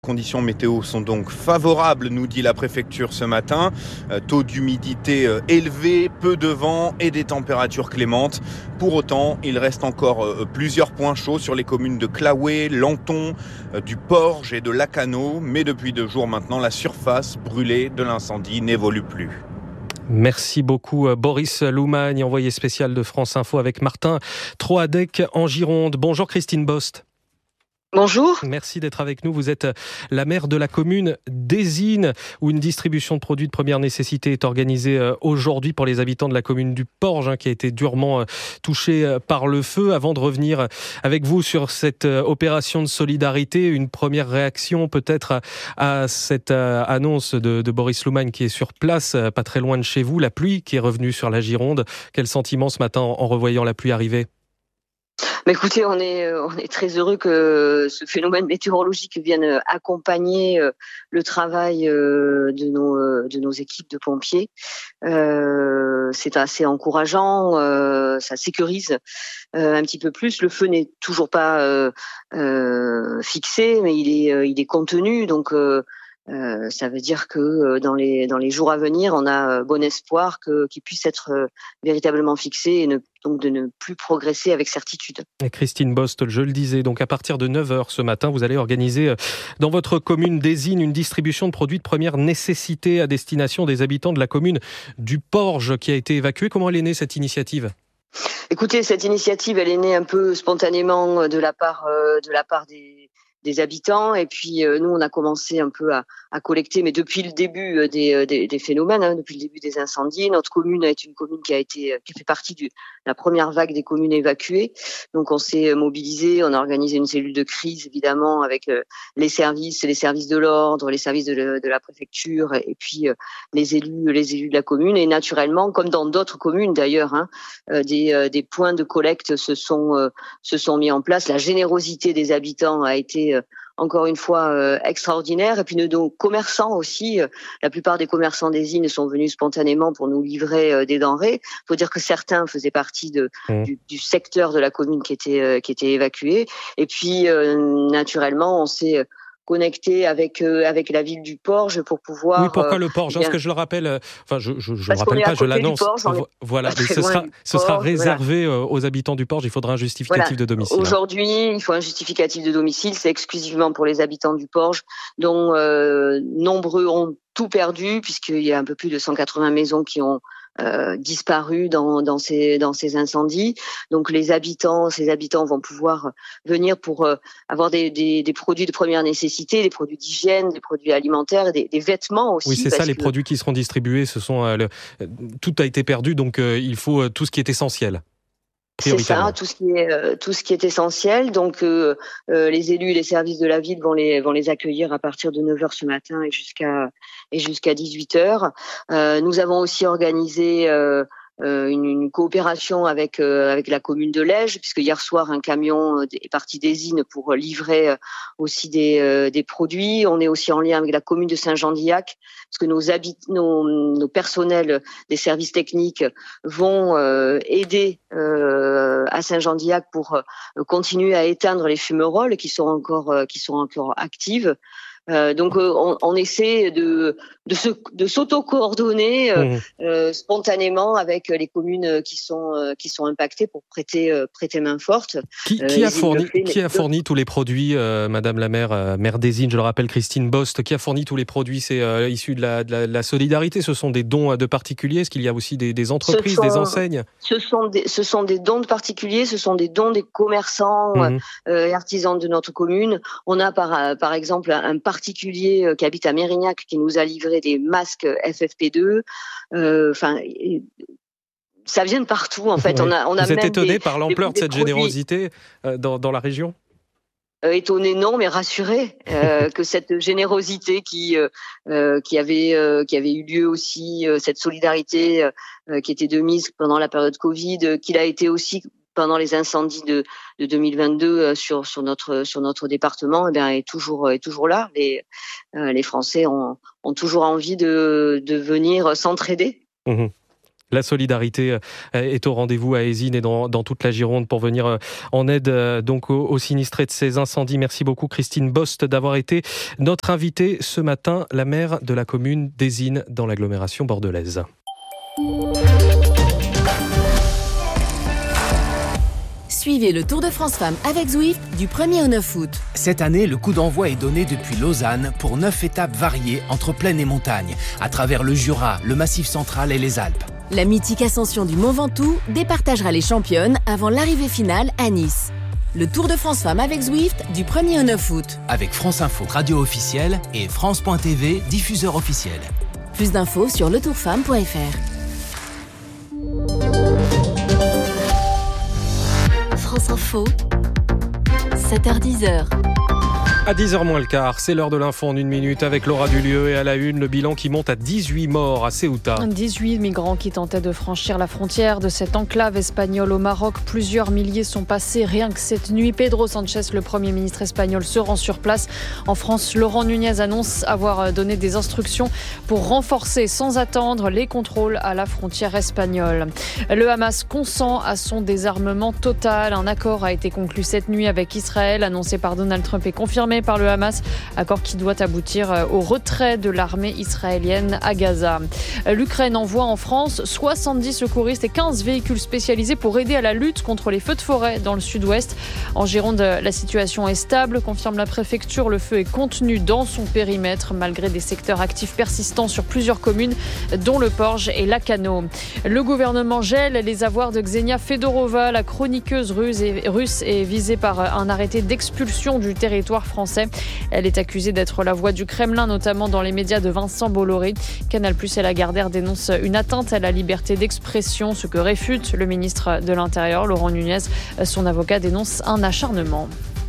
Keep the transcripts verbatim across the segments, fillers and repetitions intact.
Conditions météo sont donc favorables, nous dit la préfecture ce matin. Euh, taux d'humidité euh, élevé, peu de vent et des températures clémentes. Pour autant, il reste encore euh, plusieurs points chauds sur les communes de Claouet, Lanton, euh, du Porge et de Lacanau. Mais depuis deux jours maintenant, la surface brûlée de l'incendie n'évolue plus. Merci beaucoup Boris Loumagne, envoyé spécial de France Info avec Martin Troadec en Gironde. Bonjour Christine Bost. Bonjour. Merci d'être avec nous. Vous êtes la maire de la commune d'Ezines, où une distribution de produits de première nécessité est organisée aujourd'hui pour les habitants de la commune du Porge, qui a été durement touchée par le feu. Avant de revenir avec vous sur cette opération de solidarité, une première réaction peut-être à cette annonce de, de Boris Loumagne qui est sur place, pas très loin de chez vous. La pluie qui est revenue sur la Gironde. Quel sentiment ce matin en revoyant la pluie arriver ? Mais écoutez, on est, on est très heureux que ce phénomène météorologique vienne accompagner le travail de nos, de nos équipes de pompiers. Euh, c'est assez encourageant, euh, ça sécurise euh, un petit peu plus. Le feu n'est toujours pas euh, euh, fixé, mais il est, il est contenu, donc euh, Euh, ça veut dire que euh, dans les dans les jours à venir, on a euh, bon espoir que qu'il puisse être euh, véritablement fixé et ne, donc de ne plus progresser avec certitude. Et Christine Bost, je le disais, donc à partir de neuf heures ce matin, vous allez organiser dans votre commune d'Ezines une distribution de produits de première nécessité à destination des habitants de la commune du Porge qui a été évacuée. Comment elle est née cette initiative ? Écoutez, cette initiative, elle est née un peu spontanément de la part euh, de la part des des habitants, et puis euh, nous on a commencé un peu à, à collecter, mais depuis le début des, des, des phénomènes, hein, depuis le début des incendies. Notre commune est une commune qui a été, qui fait partie de la première vague des communes évacuées. Donc on s'est mobilisé, on a organisé une cellule de crise évidemment avec euh, les services, les services de l'ordre, les services de, de la préfecture, et puis euh, les élus, les élus de la commune. Et naturellement, comme dans d'autres communes d'ailleurs, hein, euh, des, euh, des points de collecte se sont euh, se sont mis en place. La générosité des habitants a été encore une fois euh, extraordinaire, et puis nos commerçants aussi, euh, la plupart des commerçants d'Ezines sont venus spontanément pour nous livrer euh, des denrées. Il faut dire que certains faisaient partie de, mmh. du, du secteur de la commune qui était euh, qui était évacué, et puis euh, naturellement on s'est connecté avec euh, avec la ville du Porge pour pouvoir. Oui, pourquoi le Porge ? Parce que je le rappelle, euh, enfin je je, je le rappelle pas, je l'annonce. Porge, voilà, mais ce sera ce sera réservé voilà. aux habitants du Porge. Il faudra un justificatif voilà. de domicile. Aujourd'hui, il faut un justificatif de domicile. C'est exclusivement pour les habitants du Porge, dont euh, nombreux ont tout perdu, puisqu'il y a un peu plus de cent quatre-vingts maisons qui ont Euh, disparu dans, dans ces dans ces incendies. Donc les habitants, ces habitants vont pouvoir venir pour euh, avoir des, des des produits de première nécessité, des produits d'hygiène, des produits alimentaires, des, des vêtements aussi. Oui, c'est ça, les que... produits qui seront distribués. Ce sont euh, le... tout a été perdu, donc euh, il faut euh, tout ce qui est essentiel. C'est ça, tout ce qui est euh, tout ce qui est essentiel. Donc euh, euh, les élus et les services de la ville vont les vont les accueillir à partir de neuf heures ce matin et jusqu'à et jusqu'à dix-huit heures. Euh, nous avons aussi organisé euh, Une, une coopération avec euh, avec la commune de Lège, puisque hier soir un camion est parti d'Ezines pour livrer aussi des euh, des produits. On est aussi en lien avec la commune de Saint-Jean-d'Illac, parce que nos habit- nos, nos personnels des services techniques vont euh, aider euh, à Saint-Jean-d'Illac pour euh, continuer à éteindre les fumerolles qui sont encore euh, qui sont encore actives. Euh, donc euh, on, on essaie de de, se, de s'auto-coordonner euh, mmh. euh, spontanément avec les communes qui sont euh, qui sont impactées pour prêter euh, prêter main forte. Qui, qui euh, a fourni fait, qui a fourni tous les produits, euh, Madame la maire, euh, maire d'Ezines, je le rappelle, Christine Bost, qui a fourni tous les produits, c'est euh, issu de la, de la de la solidarité. Ce sont des dons de particuliers. Est-ce qu'il y a aussi des, des entreprises, sont, des enseignes ? Ce sont des ce sont des dons de particuliers. Ce sont des dons des commerçants mmh. euh, et artisans de notre commune. On a par par exemple un particulier qui habite à Mérignac qui nous a livré des masques F F P deux. Enfin, euh, ça vient de partout en fait. Oui. On a, on a Vous êtes même étonné des, par l'ampleur des, de cette des générosité dans, dans la région ? Euh, étonné non, mais rassuré euh, que cette générosité qui euh, qui avait euh, qui avait eu lieu aussi, euh, cette solidarité euh, qui était de mise pendant la période Covid, euh, qu'il a été aussi pendant les incendies de, de deux mille vingt-deux euh, sur sur notre sur notre département, eh bien est toujours est toujours là. Les euh, les Français ont ont toujours envie de de venir s'entraider. Mmh. La solidarité est au rendez-vous à Ézines et dans, dans toute la Gironde pour venir en aide donc aux, aux sinistrés de ces incendies. Merci beaucoup Christine Bost d'avoir été notre invitée ce matin, la maire de la commune d'Ézines dans l'agglomération bordelaise. Suivez le Tour de France Femmes avec Zwift du premier au neuf août. Cette année, le coup d'envoi est donné depuis Lausanne pour neuf étapes variées entre plaine et montagne, à travers le Jura, le Massif central et les Alpes. La mythique ascension du Mont Ventoux départagera les championnes avant l'arrivée finale à Nice. Le Tour de France Femmes avec Zwift du premier au neuf août. Avec France Info, radio officielle, et France point T V, diffuseur officiel. Plus d'infos sur le tour femme point f r. France Info, sept heures dix. À dix heures moins le quart, c'est l'heure de l'info en une minute avec Laura Dulieu et à la une, le bilan qui monte à dix-huit morts à Ceuta. dix-huit migrants qui tentaient de franchir la frontière de cette enclave espagnole au Maroc. Plusieurs milliers sont passés rien que cette nuit. Pedro Sanchez, le Premier ministre espagnol, se rend sur place. En France, Laurent Nunez annonce avoir donné des instructions pour renforcer sans attendre les contrôles à la frontière espagnole. Le Hamas consent à son désarmement total. Un accord a été conclu cette nuit avec Israël, annoncé par Donald Trump et confirmé par le Hamas, accord qui doit aboutir au retrait de l'armée israélienne à Gaza. L'Ukraine envoie en France soixante-dix secouristes et quinze véhicules spécialisés pour aider à la lutte contre les feux de forêt dans le sud-ouest. En Gironde, la situation est stable, confirme la préfecture. Le feu est contenu dans son périmètre malgré des secteurs actifs persistants sur plusieurs communes, dont le Porge et Lacanau. Le gouvernement gèle les avoirs de Ksenia Fedorova, la chroniqueuse russe est visée par un arrêté d'expulsion du territoire français. Elle est accusée d'être la voix du Kremlin, notamment dans les médias de Vincent Bolloré. Canal+ et Lagardère dénoncent une atteinte à la liberté d'expression, ce que réfute le ministre de l'Intérieur, Laurent Nunez. Son avocat dénonce un acharnement.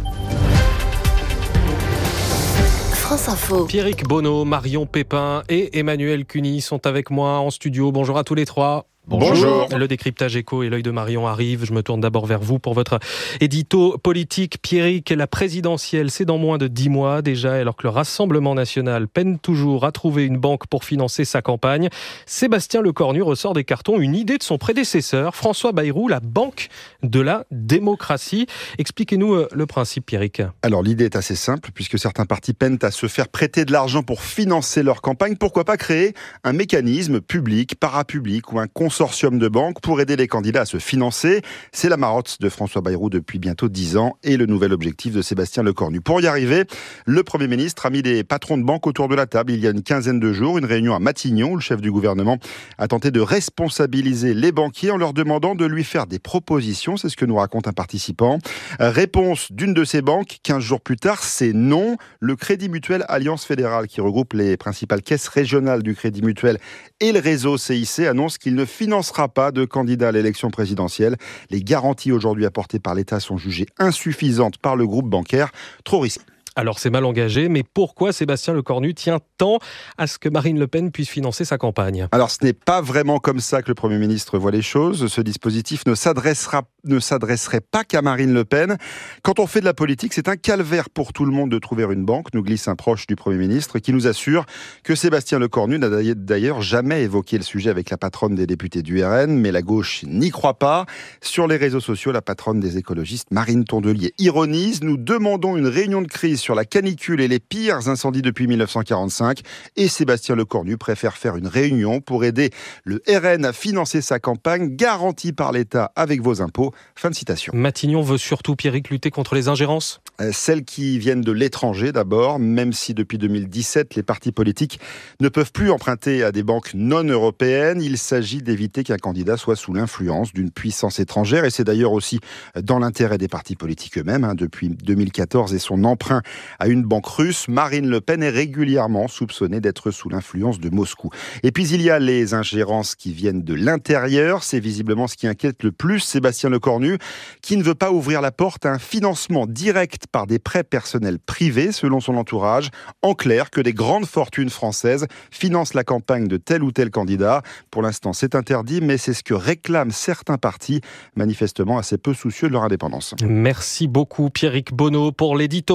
France Info. Pierrick Bonneau, Marion Pépin et Emmanuel Cuny sont avec moi en studio. Bonjour à tous les trois. Bonjour. Le décryptage écho et l'œil de Marion arrive. Je me tourne d'abord vers vous pour votre édito politique. Pierrick, la présidentielle, c'est dans moins de dix mois déjà, alors que le Rassemblement national peine toujours à trouver une banque pour financer sa campagne. Sébastien Lecornu ressort des cartons une idée de son prédécesseur, François Bayrou, la banque de la démocratie. Expliquez-nous le principe, Pierrick. Alors l'idée est assez simple, puisque certains partis peinent à se faire prêter de l'argent pour financer leur campagne. Pourquoi pas créer un mécanisme public, parapublic ou un consortium de banques pour aider les candidats à se financer. C'est la marotte de François Bayrou depuis bientôt dix ans et le nouvel objectif de Sébastien Lecornu. Pour y arriver, le Premier ministre a mis des patrons de banques autour de la table il y a une quinzaine de jours. Une réunion à Matignon où le chef du gouvernement a tenté de responsabiliser les banquiers en leur demandant de lui faire des propositions. C'est ce que nous raconte un participant. Réponse d'une de ces banques, quinze jours plus tard, c'est non. Le Crédit Mutuel Alliance Fédérale, qui regroupe les principales caisses régionales du Crédit Mutuel et le réseau C I C, annonce qu'il ne financera pas de candidat à l'élection présidentielle. Les garanties aujourd'hui apportées par l'État sont jugées insuffisantes par le groupe bancaire. Trop risqué. Alors c'est mal engagé, mais pourquoi Sébastien Lecornu tient tant à ce que Marine Le Pen puisse financer sa campagne ? Alors ce n'est pas vraiment comme ça que le Premier ministre voit les choses. Ce dispositif ne s'adressera, ne s'adresserait pas qu'à Marine Le Pen. Quand on fait de la politique, c'est un calvaire pour tout le monde de trouver une banque, nous glisse un proche du Premier ministre qui nous assure que Sébastien Lecornu n'a d'ailleurs jamais évoqué le sujet avec la patronne des députés du R N, mais la gauche n'y croit pas. Sur les réseaux sociaux, la patronne des écologistes, Marine Tondelier, ironise « Nous demandons une réunion de crise sur la canicule et les pires incendies depuis mille neuf cent quarante-cinq et Sébastien Lecornu préfère faire une réunion pour aider le R N à financer sa campagne garantie par l'État avec vos impôts. » Fin de citation. Matignon veut surtout, Pierrick, lutter contre les ingérences ? Celles qui viennent de l'étranger d'abord, même si depuis deux mille dix-sept, les partis politiques ne peuvent plus emprunter à des banques non européennes. Il s'agit d'éviter qu'un candidat soit sous l'influence d'une puissance étrangère et c'est d'ailleurs aussi dans l'intérêt des partis politiques eux-mêmes. Hein, depuis deux mille quatorze et son emprunt à une banque russe, Marine Le Pen est régulièrement soupçonnée d'être sous l'influence de Moscou. Et puis il y a les ingérences qui viennent de l'intérieur. C'est visiblement ce qui inquiète le plus Sébastien Lecornu, qui ne veut pas ouvrir la porte à un financement direct par des prêts personnels privés, selon son entourage. En clair, que des grandes fortunes françaises financent la campagne de tel ou tel candidat. Pour l'instant, c'est interdit, mais c'est ce que réclament certains partis, manifestement assez peu soucieux de leur indépendance. Merci beaucoup, Pierrick Bonneau, pour l'édito Paul. Après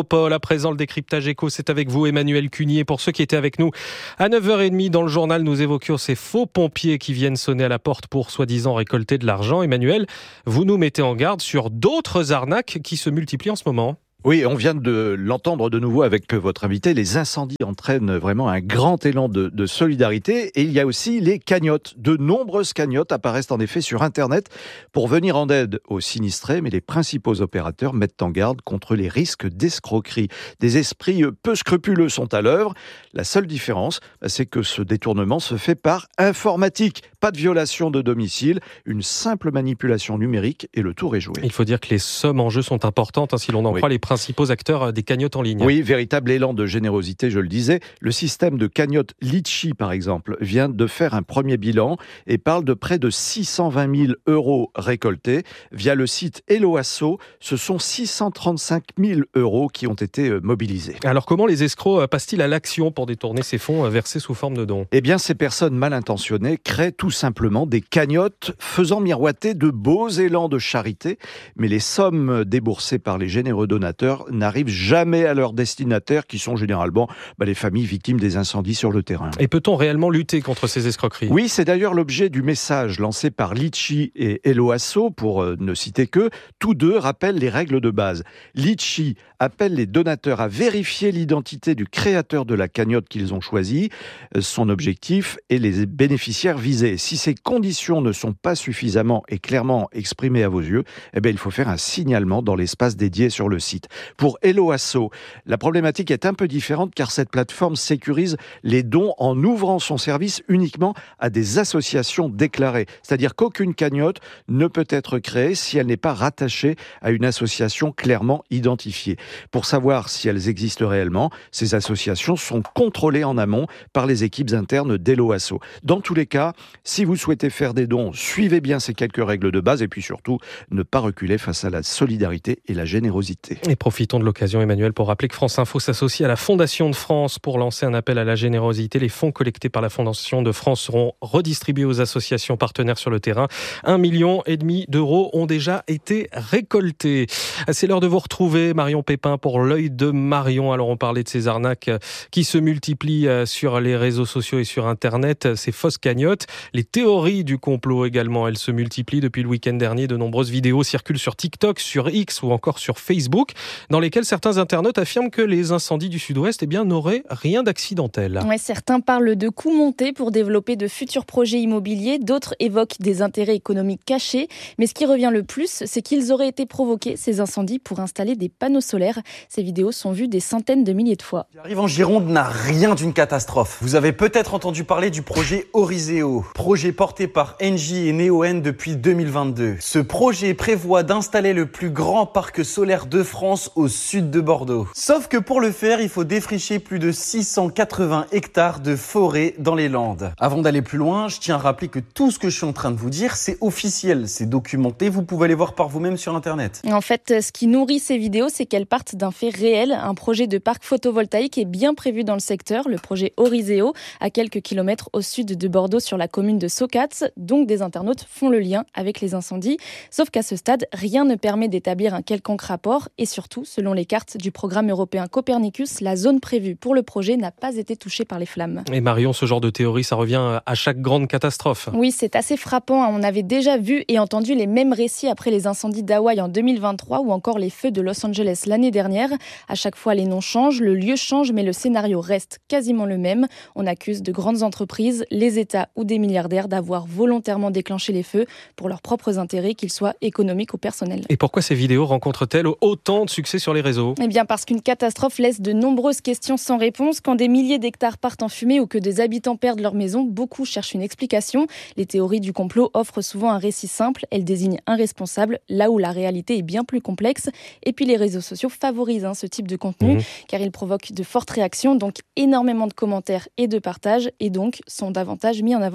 présent, le décryptage éco, c'est avec vous, Emmanuel Cunier. Pour ceux qui étaient avec nous à neuf heures trente dans le journal, nous évoquions ces faux pompiers qui viennent sonner à la porte pour soi-disant récolter de l'argent. Emmanuel, vous nous mettez en garde sur d'autres arnaques qui se multiplient en ce moment. Oui, on vient de l'entendre de nouveau avec votre invité. Les incendies entraînent vraiment un grand élan de, de solidarité. Et il y a aussi les cagnottes. De nombreuses cagnottes apparaissent en effet sur Internet pour venir en aide aux sinistrés. Mais les principaux opérateurs mettent en garde contre les risques d'escroquerie. Des esprits peu scrupuleux sont à l'œuvre. La seule différence, c'est que ce détournement se fait par informatique. Pas de violation de domicile, une simple manipulation numérique et le tour est joué. Il faut dire que les sommes en jeu sont importantes, hein, si l'on en oui. croit les principaux acteurs des cagnottes en ligne. Oui, véritable élan de générosité, je le disais. Le système de cagnotte Litchi, par exemple, vient de faire un premier bilan et parle de près de six cent vingt mille euros récoltés. Via le site Helloasso, ce sont six cent trente-cinq mille euros qui ont été mobilisés. Alors comment les escrocs passent-ils à l'action pour détourner ces fonds versés sous forme de dons ? Eh bien, ces personnes mal intentionnées créent tout simplement des cagnottes faisant miroiter de beaux élans de charité. Mais les sommes déboursées par les généreux donateurs n'arrivent jamais à leurs destinataires qui sont généralement bah, les familles victimes des incendies sur le terrain. Et peut-on réellement lutter contre ces escroqueries ? Oui, c'est d'ailleurs l'objet du message lancé par Litchi et Helloasso, pour euh, ne citer que. Tous deux rappellent les règles de base. Litchi appelle les donateurs à vérifier l'identité du créateur de la cagnotte qu'ils ont choisie, son objectif et les bénéficiaires visés. Si ces conditions ne sont pas suffisamment et clairement exprimées à vos yeux, eh bien, il faut faire un signalement dans l'espace dédié sur le site. Pour Helloasso, la problématique est un peu différente car cette plateforme sécurise les dons en ouvrant son service uniquement à des associations déclarées. C'est-à-dire qu'aucune cagnotte ne peut être créée si elle n'est pas rattachée à une association clairement identifiée. Pour savoir si elles existent réellement, ces associations sont contrôlées en amont par les équipes internes d'Helloasso. Dans tous les cas, si vous souhaitez faire des dons, suivez bien ces quelques règles de base et puis surtout, ne pas reculer face à la solidarité et la générosité. Et profitons de l'occasion, Emmanuel, pour rappeler que France Info s'associe à la Fondation de France pour lancer un appel à la générosité. Les fonds collectés par la Fondation de France seront redistribués aux associations partenaires sur le terrain. Un million et demi d'euros ont déjà été récoltés. C'est l'heure de vous retrouver, Marion Pépin, pour l'œil de Marion. Alors, on parlait de ces arnaques qui se multiplient sur les réseaux sociaux et sur Internet, ces fausses cagnottes. Les théories du complot également, elles se multiplient depuis le week-end dernier. De nombreuses vidéos circulent sur TikTok, sur X ou encore sur Facebook, dans lesquelles certains internautes affirment que les incendies du Sud-Ouest eh bien, n'auraient rien d'accidentel. Ouais, certains parlent de coûts montés pour développer de futurs projets immobiliers, d'autres évoquent des intérêts économiques cachés. Mais ce qui revient le plus, c'est qu'ils auraient été provoqués, ces incendies, pour installer des panneaux solaires. Ces vidéos sont vues des centaines de milliers de fois. Ce qui arrive en Gironde n'a rien d'une catastrophe. Vous avez peut-être entendu parler du projet Oriseo, projet porté par Engie et Neoen depuis deux mille vingt-deux. Ce projet prévoit d'installer le plus grand parc solaire de France au sud de Bordeaux. Sauf que pour le faire, il faut défricher plus de six cent quatre-vingts hectares de forêt dans les Landes. Avant d'aller plus loin, je tiens à rappeler que tout ce que je suis en train de vous dire, c'est officiel, c'est documenté, vous pouvez aller voir par vous-même sur Internet. En fait, ce qui nourrit ces vidéos, c'est qu'elles partent d'un fait réel. Un projet de parc photovoltaïque est bien prévu dans le secteur, le projet Oriseo, à quelques kilomètres au sud de Bordeaux, sur la commune de Socats. Donc des internautes font le lien avec les incendies. Sauf qu'à ce stade, rien ne permet d'établir un quelconque rapport. Et surtout, selon les cartes du programme européen Copernicus, la zone prévue pour le projet n'a pas été touchée par les flammes. Et Marion, ce genre de théorie, ça revient à chaque grande catastrophe. Oui, c'est assez frappant. On avait déjà vu et entendu les mêmes récits après les incendies d'Hawaï en deux mille vingt-trois ou encore les feux de Los Angeles l'année dernière. À chaque fois, les noms changent, le lieu change, mais le scénario reste quasiment le même. On accuse de grandes entreprises, les États ou des milliardaires d'avoir volontairement déclenché les feux pour leurs propres intérêts, qu'ils soient économiques ou personnels. Et pourquoi ces vidéos rencontrent-elles autant de succès sur les réseaux ? Eh bien parce qu'une catastrophe laisse de nombreuses questions sans réponse. Quand des milliers d'hectares partent en fumée ou que des habitants perdent leur maison, beaucoup cherchent une explication. Les théories du complot offrent souvent un récit simple. Elles désignent un responsable, là où la réalité est bien plus complexe. Et puis les réseaux sociaux favorisent hein, ce type de contenu, mmh. car ils provoquent de fortes réactions, donc énormément de commentaires et de partages, et donc sont davantage mis en avant par les algorithmes.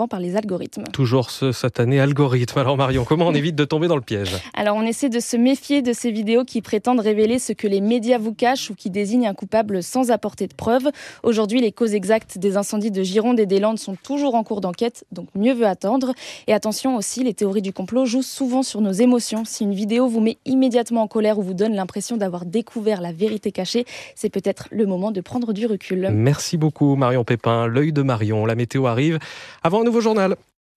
algorithmes. Toujours ce satané algorithme. Alors Marion, comment on évite de tomber dans le piège ? Alors on essaie de se méfier de ces vidéos qui prétendent révéler ce que les médias vous cachent ou qui désignent un coupable sans apporter de preuves. Aujourd'hui, les causes exactes des incendies de Gironde et des Landes sont toujours en cours d'enquête, donc mieux vaut attendre. Et attention aussi, les théories du complot jouent souvent sur nos émotions. Si une vidéo vous met immédiatement en colère ou vous donne l'impression d'avoir découvert la vérité cachée, c'est peut-être le moment de prendre du recul. Merci beaucoup Marion Pépin. L'œil de Marion, la météo arrive avant un nouveau journal.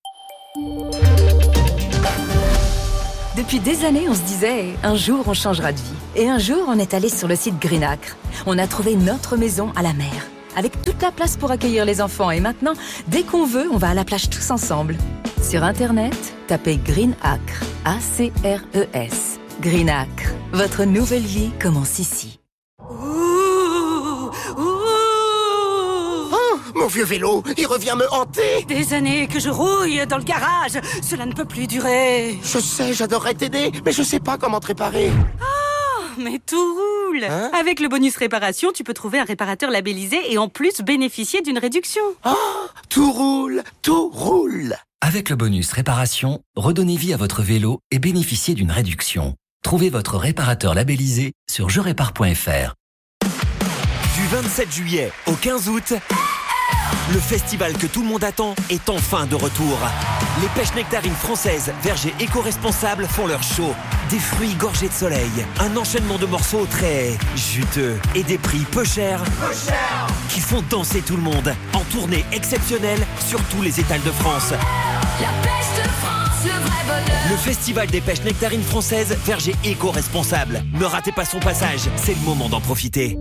Depuis des années, on se disait « un jour, on changera de vie ». Et un jour, on est allé sur le site Greenacre. On a trouvé notre maison à la mer, avec toute la place pour accueillir les enfants. Et maintenant, dès qu'on veut, on va à la plage tous ensemble. Sur Internet, tapez Greenacre, A C R E S. Greenacre, votre nouvelle vie commence ici. Mon vieux vélo, il revient me hanter. Des années que je rouille dans le garage. Cela ne peut plus durer. Je sais, j'adorerais t'aider, mais je sais pas comment te réparer. Oh, mais tout roule. Hein? Avec le bonus réparation, tu peux trouver un réparateur labellisé et en plus bénéficier d'une réduction. Oh, tout roule, tout roule. Avec le bonus réparation, redonnez vie à votre vélo et bénéficiez d'une réduction. Trouvez votre réparateur labellisé sur je répare point f r. Du vingt-sept juillet au quinze août, le festival que tout le monde attend est enfin de retour. Les pêches nectarines françaises, vergers éco-responsables font leur show. Des fruits gorgés de soleil, un enchaînement de morceaux très juteux et des prix peu chers, peu chers qui font danser tout le monde. En tournée exceptionnelle sur tous les étals de France. La pêche de France, le vrai bonheur. Le festival des pêches nectarines françaises, vergers éco-responsables. Ne ratez pas son passage, c'est le moment d'en profiter.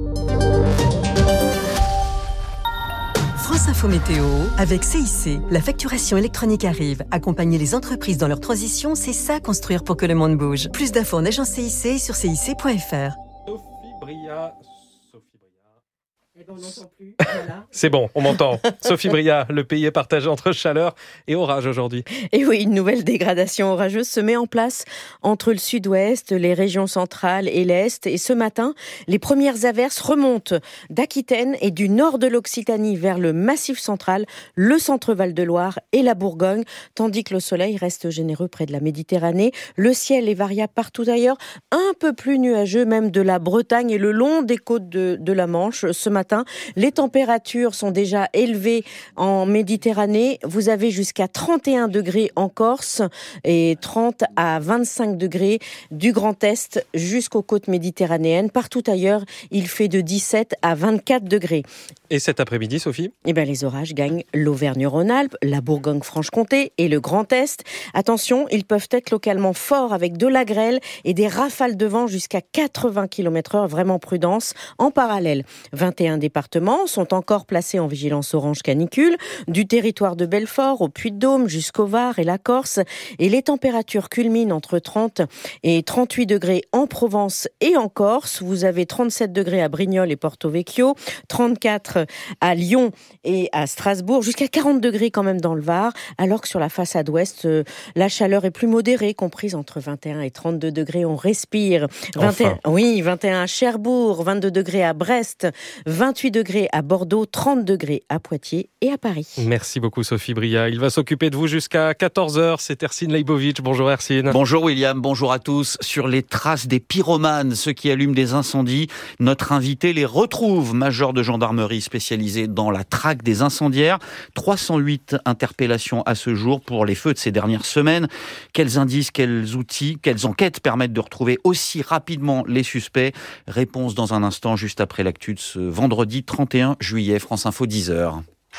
France Info Météo, avec C I C, la facturation électronique arrive. Accompagner les entreprises dans leur transition, c'est ça construire pour que le monde bouge. Plus d'infos en agence C I C sur C I C point F R. Sophie Bria. Sophie Bria. Eh ben, on n'entend plus. Voilà. C'est bon, on m'entend. Sophie Bria, le pays est partagé entre chaleur et orage aujourd'hui. Et oui, une nouvelle dégradation orageuse se met en place entre le sud-ouest, les régions centrales et l'est. Et ce matin, les premières averses remontent d'Aquitaine et du nord de l'Occitanie vers le Massif central, le centre Val-de-Loire et la Bourgogne, tandis que le soleil reste généreux près de la Méditerranée. Le ciel est variable partout ailleurs, un peu plus nuageux même de la Bretagne et le long des côtes de, de la Manche. Ce matin, les températures sont déjà élevées en Méditerranée. Vous avez jusqu'à trente et un degrés en Corse et trente à vingt-cinq degrés du Grand Est jusqu'aux côtes méditerranéennes. Partout ailleurs, il fait de dix-sept à vingt-quatre degrés. Et cet après-midi, Sophie ? Eh bien, les orages gagnent l'Auvergne-Rhône-Alpes, la Bourgogne-Franche-Comté et le Grand Est. Attention, ils peuvent être localement forts avec de la grêle et des rafales de vent jusqu'à quatre-vingts kilomètres heure. Vraiment prudence. En parallèle, vingt et un départements sont encore placés en vigilance orange canicule, du territoire de Belfort au Puy-de-Dôme jusqu'au Var et la Corse. Et les températures culminent entre trente et trente-huit degrés en Provence et en Corse. Vous avez trente-sept degrés à Brignoles et Porto Vecchio, trente-quatre à Lyon et à Strasbourg, jusqu'à quarante degrés quand même dans le Var, alors que sur la façade ouest, euh, la chaleur est plus modérée, comprise entre vingt et un et trente-deux degrés. On respire. vingt et un, enfin. Oui, vingt et un à Cherbourg, vingt-deux degrés à Brest, vingt-huit degrés à Bordeaux, trente degrés à Poitiers et à Paris. Merci beaucoup Sophie Bria. Il va s'occuper de vous jusqu'à quatorze heures. C'est Ercine Leibovitch. Bonjour Ercine. Bonjour William, bonjour à tous. Sur les traces des pyromanes, ceux qui allument des incendies, notre invité les retrouve, major de gendarmerie spécialisé dans la traque des incendiaires. trois cent huit interpellations à ce jour pour les feux de ces dernières semaines. Quels indices, quels outils, quelles enquêtes permettent de retrouver aussi rapidement les suspects ? Réponse dans un instant, juste après l'actu de ce vendredi trente et un juillet, France Info dix heures.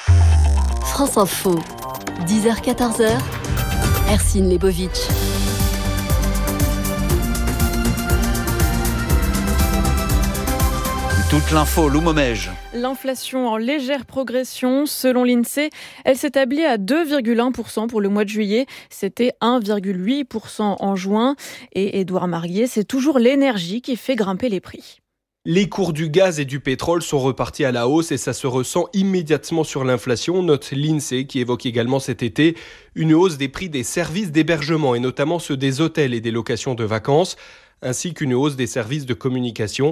France Info, dix heures quatorze heures, Ercine Leibovitch. Toute l'info, Lou Momège. L'inflation en légère progression, selon l'INSEE, elle s'établit à deux virgule un pour cent pour le mois de juillet. C'était un virgule huit pour cent en juin. Et Édouard Marguier, c'est toujours l'énergie qui fait grimper les prix. Les cours du gaz et du pétrole sont repartis à la hausse et ça se ressent immédiatement sur l'inflation, note l'INSEE qui évoque également cet été une hausse des prix des services d'hébergement et notamment ceux des hôtels et des locations de vacances, ainsi qu'une hausse des services de communication.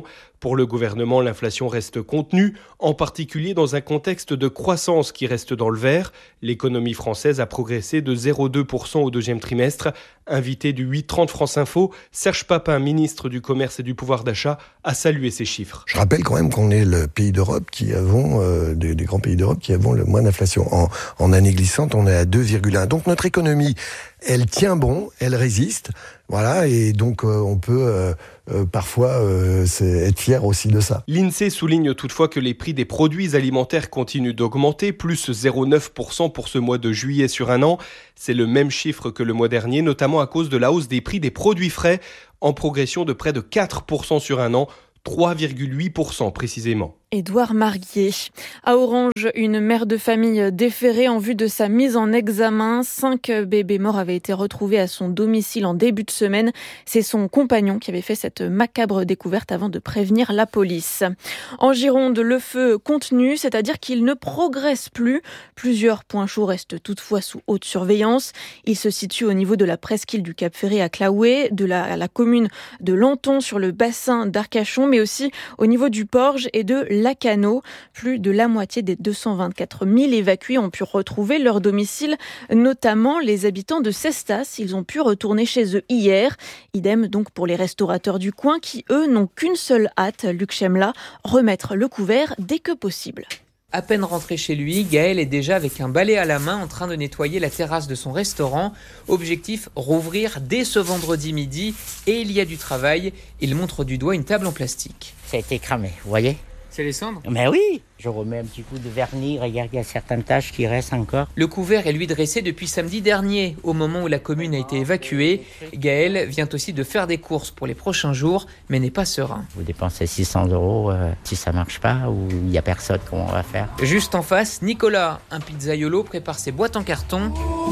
Pour le gouvernement, l'inflation reste contenue, en particulier dans un contexte de croissance qui reste dans le vert. L'économie française a progressé de zéro virgule deux pour cent au deuxième trimestre. Invité du huit trente France Info, Serge Papin, ministre du Commerce et du Pouvoir d'achat, a salué ces chiffres. Je rappelle quand même qu'on est le pays d'Europe qui avons, euh, des, des grands pays d'Europe qui avons le moins d'inflation. En, en année glissante, on est à deux virgule un. Donc notre économie, elle tient bon, elle résiste. Voilà, et donc euh, on peut euh, euh, parfois euh, être fier aussi de ça. L'INSEE souligne toutefois que les prix des produits alimentaires continuent d'augmenter, plus zéro virgule neuf pour cent pour ce mois de juillet sur un an. C'est le même chiffre que le mois dernier, notamment à cause de la hausse des prix des produits frais, en progression de près de quatre pour cent sur un an, trois virgule huit pour cent précisément. Édouard Marguier. À Orange, une mère de famille déférée en vue de sa mise en examen. Cinq bébés morts avaient été retrouvés à son domicile en début de semaine. C'est son compagnon qui avait fait cette macabre découverte avant de prévenir la police. En Gironde, le feu continue, c'est-à-dire qu'il ne progresse plus. Plusieurs points chauds restent toutefois sous haute surveillance. Il se situe au niveau de la presqu'île du Cap-Ferré à Claouet, de la, la commune de Lanton sur le bassin d'Arcachon, mais aussi au niveau du Porge et de Lacano. Plus de la moitié des deux cent vingt-quatre mille évacués ont pu retrouver leur domicile, notamment les habitants de Cestas. Ils ont pu retourner chez eux hier. Idem donc pour les restaurateurs du coin qui, eux, n'ont qu'une seule hâte, Luc Chemla, remettre le couvert dès que possible. À peine rentré chez lui, Gaël est déjà avec un balai à la main en train de nettoyer la terrasse de son restaurant. Objectif, rouvrir dès ce vendredi midi. Et il y a du travail. Il montre du doigt une table en plastique. Ça a été cramé, vous voyez ? C'est les cendres ? Mais oui, je remets un petit coup de vernis, regarde, il y a certaines taches qui restent encore. Le couvert est lui dressé depuis samedi dernier, au moment où la commune a été évacuée. Gaël vient aussi de faire des courses pour les prochains jours, mais n'est pas serein. Vous dépensez six cents euros, euh, si ça marche pas, ou il n'y a personne, comment on va faire ? Juste en face, Nicolas, un pizzaiolo, prépare ses boîtes en carton.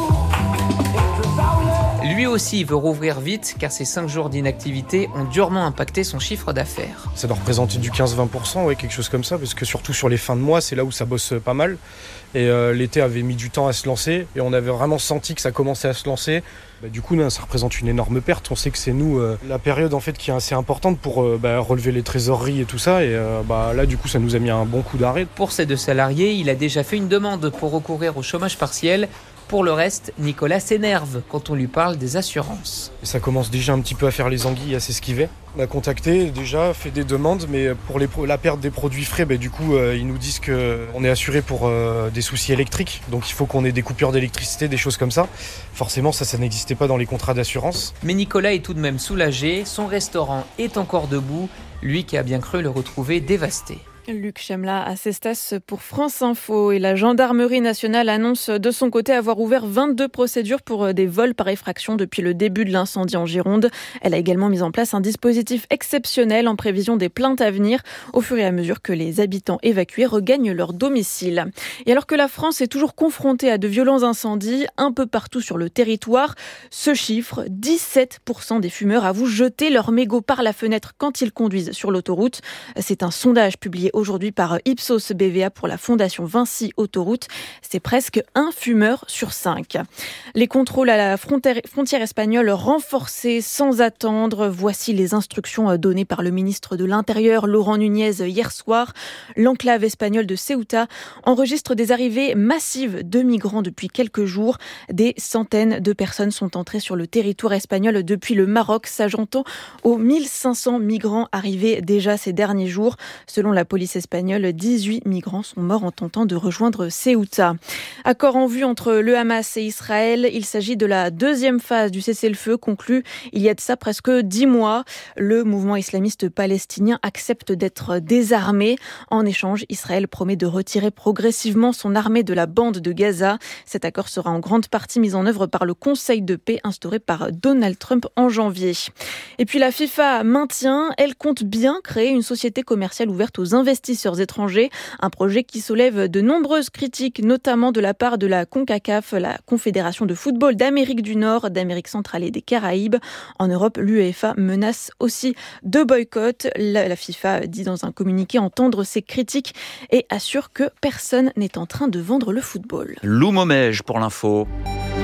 Lui aussi veut rouvrir vite car ces cinq jours d'inactivité ont durement impacté son chiffre d'affaires. Ça doit représenter du quinze à vingt pour cent, ouais, quelque chose comme ça, parce que surtout sur les fins de mois, c'est là où ça bosse pas mal. Et euh, l'été avait mis du temps à se lancer et on avait vraiment senti que ça commençait à se lancer. Bah, du coup, ça représente une énorme perte. On sait que c'est nous, euh, la période en fait qui est assez importante pour euh, bah, relever les trésoreries et tout ça. Et euh, bah, là, du coup, ça nous a mis un bon coup d'arrêt. Pour ces deux salariés, il a déjà fait une demande pour recourir au chômage partiel. Pour le reste, Nicolas s'énerve quand on lui parle des assurances. Et ça commence déjà un petit peu à faire les anguilles, à s'esquiver. On a contacté déjà, fait des demandes, mais pour les, la perte des produits frais, bah, du coup, euh, ils nous disent qu'on est assuré pour euh, des soucis électriques. Donc il faut qu'on ait des coupures d'électricité, des choses comme ça. Forcément, ça, ça n'existait pas dans les contrats d'assurance. Mais Nicolas est tout de même soulagé. Son restaurant est encore debout. Lui qui a bien cru le retrouver dévasté. Luc Chemla à Cestas pour France Info. Et la gendarmerie nationale annonce de son côté avoir ouvert vingt-deux procédures pour des vols par effraction depuis le début de l'incendie en Gironde. Elle a également mis en place un dispositif exceptionnel en prévision des plaintes à venir au fur et à mesure que les habitants évacués regagnent leur domicile. Et alors que la France est toujours confrontée à de violents incendies un peu partout sur le territoire, ce chiffre, dix-sept pour cent des fumeurs avouent jeter leur mégot par la fenêtre quand ils conduisent sur l'autoroute. C'est un sondage publié aujourd'hui par Ipsos B V A pour la Fondation Vinci Autoroute. C'est presque un fumeur sur cinq. Les contrôles à la frontière, frontière espagnole renforcés sans attendre. Voici les instructions données par le ministre de l'Intérieur, Laurent Nunez, hier soir. L'enclave espagnole de Ceuta enregistre des arrivées massives de migrants depuis quelques jours. Des centaines de personnes sont entrées sur le territoire espagnol depuis le Maroc, s'ajoutant aux mille cinq cents migrants arrivés déjà ces derniers jours. Selon la police espagnole, dix-huit migrants sont morts en tentant de rejoindre Ceuta. Accord en vue entre le Hamas et Israël. Il s'agit de la deuxième phase du cessez-le-feu conclu il y a de ça presque dix mois. Le mouvement islamiste palestinien accepte d'être désarmé. En échange, Israël promet de retirer progressivement son armée de la bande de Gaza. Cet accord sera en grande partie mis en œuvre par le Conseil de paix instauré par Donald Trump en janvier. Et puis la FIFA maintient, elle compte bien créer une société commerciale ouverte aux investisseurs étrangers. Un projet qui soulève de nombreuses critiques, notamment de la part de la CONCACAF, la Confédération de football d'Amérique du Nord, d'Amérique centrale et des Caraïbes. En Europe, l'UEFA menace aussi de boycott. La, la FIFA dit dans un communiqué entendre ces critiques et assure que personne n'est en train de vendre le football. Lou Momège pour l'info.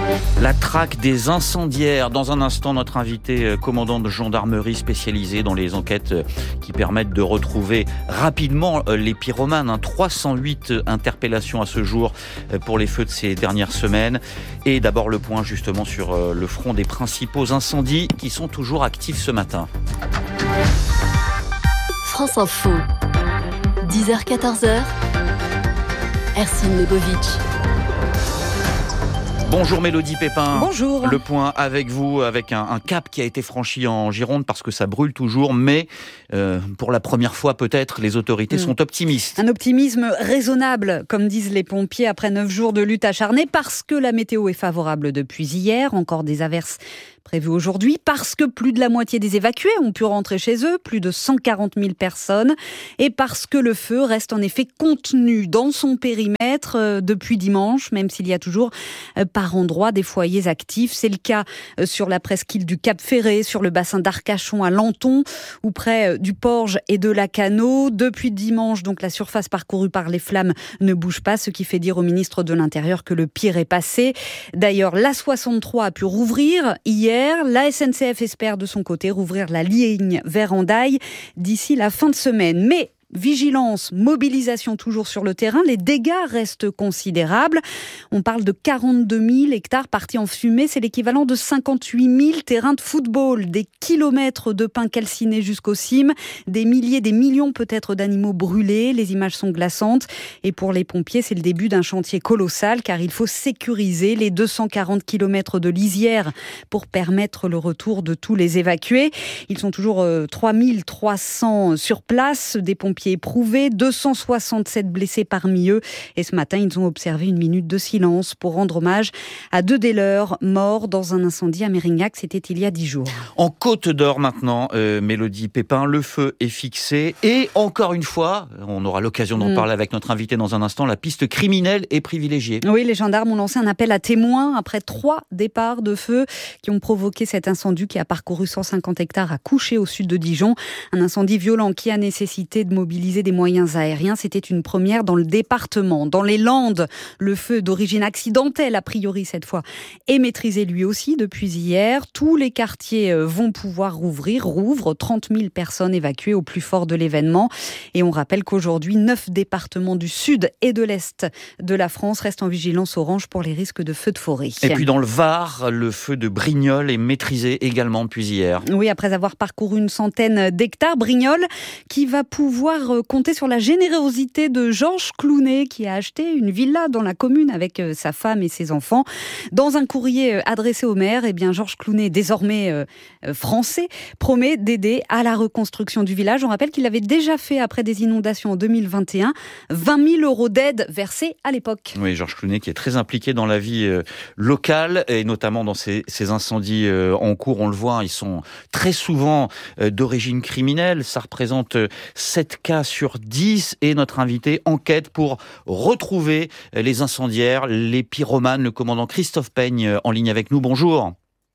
La traque des incendiaires. Dans un instant, notre invité, commandant de gendarmerie spécialisé dans les enquêtes qui permettent de retrouver rapidement les pyromanes. trois cent huit interpellations à ce jour pour les feux de ces dernières semaines. Et d'abord le point justement sur le front des principaux incendies qui sont toujours actifs ce matin. France Info, dix heures quatorze heures, Ercine Lebovic. Bonjour Mélodie Pépin. Bonjour. Le point avec vous, avec un, un cap qui a été franchi en Gironde parce que ça brûle toujours, mais euh, pour la première fois peut-être, les autorités mmh. sont optimistes. Un optimisme raisonnable, comme disent les pompiers après neuf jours de lutte acharnée, parce que la météo est favorable depuis hier, encore des averses prévues aujourd'hui, parce que plus de la moitié des évacués ont pu rentrer chez eux, plus de cent quarante mille personnes, et parce que le feu reste en effet contenu dans son périmètre euh, depuis dimanche, même s'il y a toujours euh, par endroits des foyers actifs. C'est le cas euh, sur la presqu'île du Cap-Ferré, sur le bassin d'Arcachon à Lanton, ou près euh, du Porge et de Lacanau. Depuis dimanche, donc la surface parcourue par les flammes ne bouge pas, ce qui fait dire au ministre de l'Intérieur que le pire est passé. D'ailleurs, l'A soixante-trois a pu rouvrir hier. La S N C F espère de son côté rouvrir la ligne vers Hendaye d'ici la fin de semaine. Mais vigilance, mobilisation toujours sur le terrain, les dégâts restent considérables. On parle de quarante-deux mille hectares partis en fumée, c'est l'équivalent de cinquante-huit mille terrains de football, des kilomètres de pins calcinés jusqu'aux cimes, des milliers, des millions peut-être d'animaux brûlés, les images sont glaçantes. Et pour les pompiers, c'est le début d'un chantier colossal car il faut sécuriser les deux cent quarante kilomètres de lisière pour permettre le retour de tous les évacués. Ils sont toujours euh, trois mille trois cents sur place, des pompiers éprouvés, deux cent soixante-sept blessés parmi eux. Et ce matin, ils ont observé une minute de silence pour rendre hommage à deux des leurs morts dans un incendie à Mérignac. C'était il y a dix jours. En Côte d'Or maintenant, euh, Mélodie Pépin, le feu est fixé. Et encore une fois, on aura l'occasion d'en mmh. parler avec notre invité dans un instant, la piste criminelle est privilégiée. Oui, les gendarmes ont lancé un appel à témoins après trois départs de feu qui ont provoqué cet incendie qui a parcouru cent cinquante hectares à Couché au sud de Dijon. Un incendie violent qui a nécessité de mobiliser mobiliser des moyens aériens. C'était une première dans le département. Dans les Landes, le feu d'origine accidentelle, a priori cette fois, est maîtrisé lui aussi depuis hier. Tous les quartiers vont pouvoir rouvrir, rouvrent. trente mille personnes évacuées au plus fort de l'événement. Et on rappelle qu'aujourd'hui, neuf départements du sud et de l'est de la France restent en vigilance orange pour les risques de feux de forêt. Et puis dans le Var, le feu de Brignoles est maîtrisé également depuis hier. Oui, après avoir parcouru une centaine d'hectares, Brignoles qui va pouvoir compter sur la générosité de Georges Clounet qui a acheté une villa dans la commune avec sa femme et ses enfants. Dans un courrier adressé au maire, eh bien Georges Clounet, désormais euh, français, promet d'aider à la reconstruction du village. On rappelle qu'il avait déjà fait, après des inondations en deux mille vingt et un, vingt mille euros d'aide versés à l'époque. Oui, Georges Clounet qui est très impliqué dans la vie euh, locale et notamment dans ces, ces incendies euh, en cours. On le voit, ils sont très souvent euh, d'origine criminelle. Ça représente euh, sept cas sur dix et notre invité enquête pour retrouver les incendiaires, les pyromanes, le commandant Christophe Peigne en ligne avec nous. Bonjour.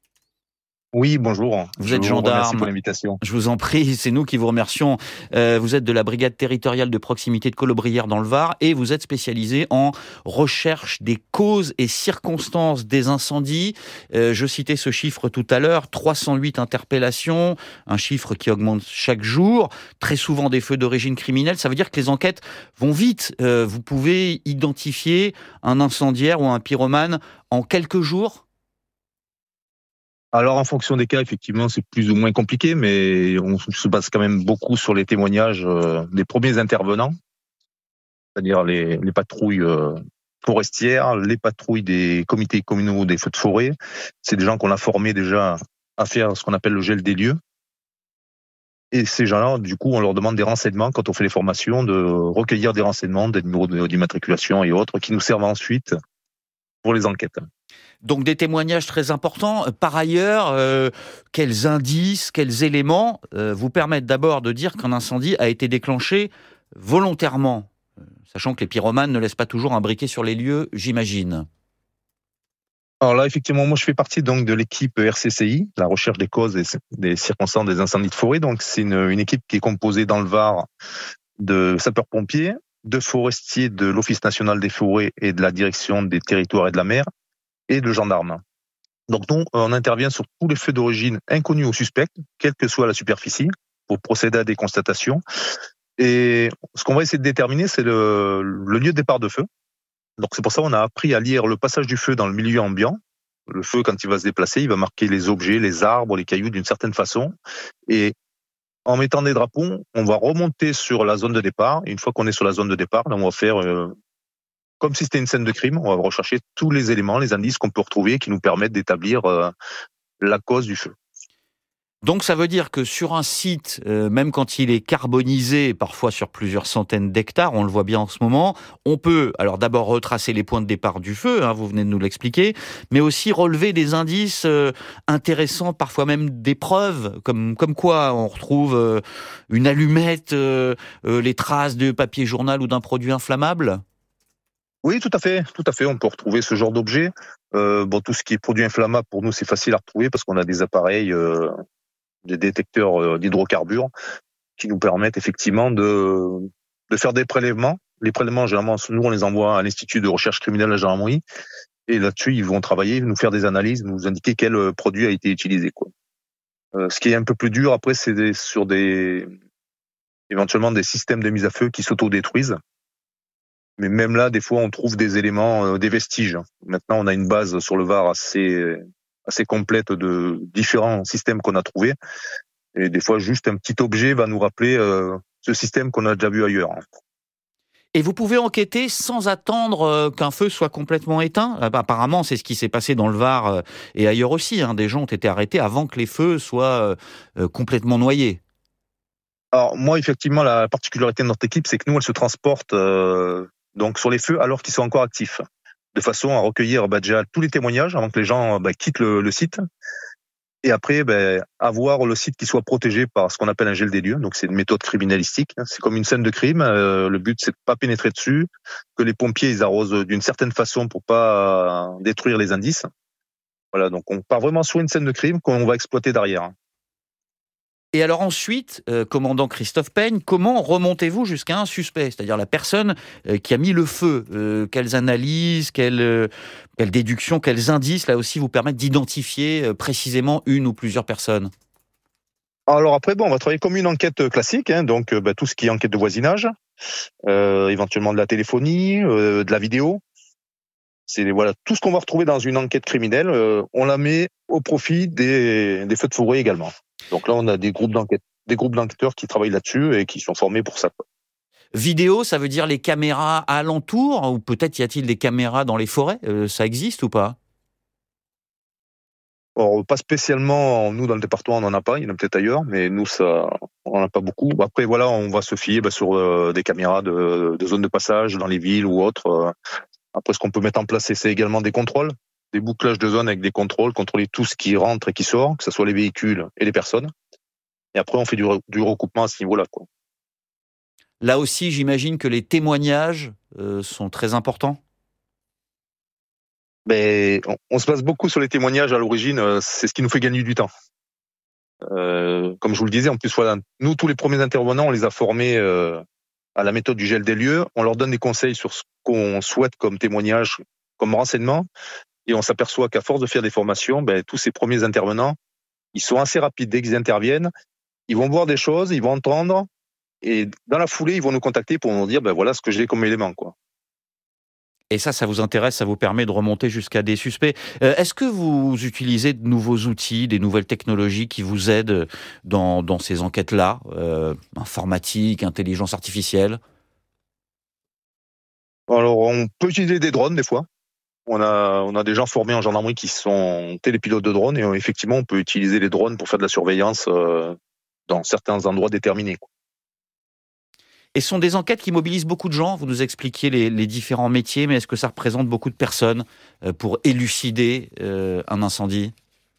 Oui, bonjour. Vous je êtes vous gendarme. Merci pour l'invitation. Je vous en prie, c'est nous qui vous remercions. Euh, vous êtes de la brigade territoriale de proximité de Colobrières dans le Var et vous êtes spécialisé en recherche des causes et circonstances des incendies. Euh, je citais ce chiffre tout à l'heure, trois cent huit interpellations, un chiffre qui augmente chaque jour, très souvent des feux d'origine criminelle. Ça veut dire que les enquêtes vont vite. Euh, vous pouvez identifier un incendiaire ou un pyromane en quelques jours ? Alors, en fonction des cas, effectivement, c'est plus ou moins compliqué, mais on se base quand même beaucoup sur les témoignages euh, des premiers intervenants, c'est-à-dire les, les patrouilles euh, forestières, les patrouilles des comités communaux des feux de forêt. C'est des gens qu'on a formés déjà à faire ce qu'on appelle le gel des lieux. Et ces gens-là, du coup, on leur demande des renseignements quand on fait les formations, de recueillir des renseignements, des numéros d'immatriculation et autres, qui nous servent ensuite pour les enquêtes. Donc des témoignages très importants. Par ailleurs, euh, quels indices, quels éléments euh, vous permettent d'abord de dire qu'un incendie a été déclenché volontairement, euh, sachant que les pyromanes ne laissent pas toujours un briquet sur les lieux, j'imagine. Alors là, effectivement, moi je fais partie donc de l'équipe R C C I, la recherche des causes et des circonstances des incendies de forêt. Donc c'est une, une équipe qui est composée dans le Var de sapeurs-pompiers, de forestiers de l'Office national des forêts et de la direction des territoires et de la mer, et de gendarmes. Donc nous, on intervient sur tous les feux d'origine inconnus aux suspects, quelle que soit la superficie, pour procéder à des constatations. Et ce qu'on va essayer de déterminer, c'est le, le lieu de départ de feu. Donc c'est pour ça qu'on a appris à lire le passage du feu dans le milieu ambiant. Le feu, quand il va se déplacer, il va marquer les objets, les arbres, les cailloux d'une certaine façon. Et en mettant des drapeaux, on va remonter sur la zone de départ. Et une fois qu'on est sur la zone de départ, là, on va faire euh, comme si c'était une scène de crime. On va rechercher tous les éléments, les indices qu'on peut retrouver qui nous permettent d'établir euh, la cause du feu. Donc ça veut dire que sur un site, euh, même quand il est carbonisé, parfois sur plusieurs centaines d'hectares, on le voit bien en ce moment, on peut alors d'abord retracer les points de départ du feu, hein, vous venez de nous l'expliquer, mais aussi relever des indices euh, intéressants, parfois même des preuves, comme, comme quoi on retrouve euh, une allumette, euh, euh, les traces de papier journal ou d'un produit inflammable. Oui, tout à fait, tout à fait. On peut retrouver ce genre d'objet. Euh, bon, tout ce qui est produit inflammable, pour nous, c'est facile à retrouver parce qu'on a des appareils... Euh des détecteurs d'hydrocarbures qui nous permettent effectivement de, de faire des prélèvements. Les prélèvements, généralement, nous, on les envoie à l'Institut de recherche criminelle de la gendarmerie. Et là-dessus, ils vont travailler, nous faire des analyses, nous indiquer quel produit a été utilisé, quoi. Euh, ce qui est un peu plus dur, après, c'est des, sur des, éventuellement des systèmes de mise à feu qui s'autodétruisent. Mais même là, des fois, on trouve des éléments, euh, des vestiges. Maintenant, on a une base sur le Var assez... assez complète de différents systèmes qu'on a trouvés. Et des fois, juste un petit objet va nous rappeler euh, ce système qu'on a déjà vu ailleurs. Et vous pouvez enquêter sans attendre qu'un feu soit complètement éteint. Apparemment, c'est ce qui s'est passé dans le Var et ailleurs aussi. Hein. Des gens ont été arrêtés avant que les feux soient euh, complètement noyés. Alors moi, effectivement, la particularité de notre équipe, c'est que nous, elle se transporte euh, donc sur les feux alors qu'ils sont encore actifs, de façon à recueillir bah, déjà tous les témoignages avant que les gens bah, quittent le, le site. Et après, bah, avoir le site qui soit protégé par ce qu'on appelle un gel des lieux. Donc c'est une méthode criminalistique. C'est comme une scène de crime. Euh, le but, c'est de pas pénétrer dessus, que les pompiers ils arrosent d'une certaine façon pour pas euh, détruire les indices. Voilà, donc on part vraiment sur une scène de crime qu'on va exploiter derrière. Et alors ensuite, euh, commandant Christophe Peigne, comment remontez-vous jusqu'à un suspect, c'est-à-dire la personne euh, qui a mis le feu? euh, Quelles analyses, quelles, euh, quelles déductions, quels indices, là aussi, vous permettent d'identifier euh, précisément une ou plusieurs personnes? Alors après, bon, on va travailler comme une enquête classique, hein, donc euh, bah, tout ce qui est enquête de voisinage, euh, éventuellement de la téléphonie, euh, de la vidéo. C'est voilà tout ce qu'on va retrouver dans une enquête criminelle, euh, on la met au profit des, des feux de forêt également. Donc là, on a des groupes d'enquête, des groupes d'enquêteurs qui travaillent là-dessus et qui sont formés pour ça, quoi. Vidéo, ça veut dire les caméras alentour, ou peut-être y a-t-il des caméras dans les forêts? euh, Ça existe ou pas? Or, pas spécialement, nous dans le département on n'en a pas, il y en a peut-être ailleurs, mais nous ça, on n'en a pas beaucoup. Après voilà, on va se fier bah, sur euh, des caméras de, de zones de passage dans les villes ou autres. Euh, Après, ce qu'on peut mettre en place, c'est également des contrôles, des bouclages de zones avec des contrôles, contrôler tout ce qui rentre et qui sort, que ce soit les véhicules et les personnes. Et après, on fait du, du recoupement à ce niveau-là, quoi. Là aussi, j'imagine que les témoignages euh, sont très importants. Mais on, on se base beaucoup sur les témoignages à l'origine, euh, c'est ce qui nous fait gagner du temps. Euh, comme je vous le disais, en plus, voilà, nous, tous les premiers intervenants, on les a formés euh, à la méthode du gel des lieux. On leur donne des conseils sur ce qu'on souhaite comme témoignage, comme renseignement. Et on s'aperçoit qu'à force de faire des formations, ben, tous ces premiers intervenants, ils sont assez rapides. Dès qu'ils interviennent, ils vont voir des choses, ils vont entendre. Et dans la foulée, ils vont nous contacter pour nous dire, ben voilà ce que j'ai comme élément, quoi. Et ça, ça vous intéresse, ça vous permet de remonter jusqu'à des suspects. Euh, est-ce que vous utilisez de nouveaux outils, des nouvelles technologies qui vous aident dans, dans ces enquêtes-là, euh, informatique, intelligence artificielle? Alors, on peut utiliser des drones des fois. On a, on a des gens formés en gendarmerie qui sont télépilotes de drones et euh, effectivement, on peut utiliser les drones pour faire de la surveillance euh, dans certains endroits déterminés, quoi. Et ce sont des enquêtes qui mobilisent beaucoup de gens. Vous nous expliquiez les, les différents métiers, mais est-ce que ça représente beaucoup de personnes euh, pour élucider euh, un incendie?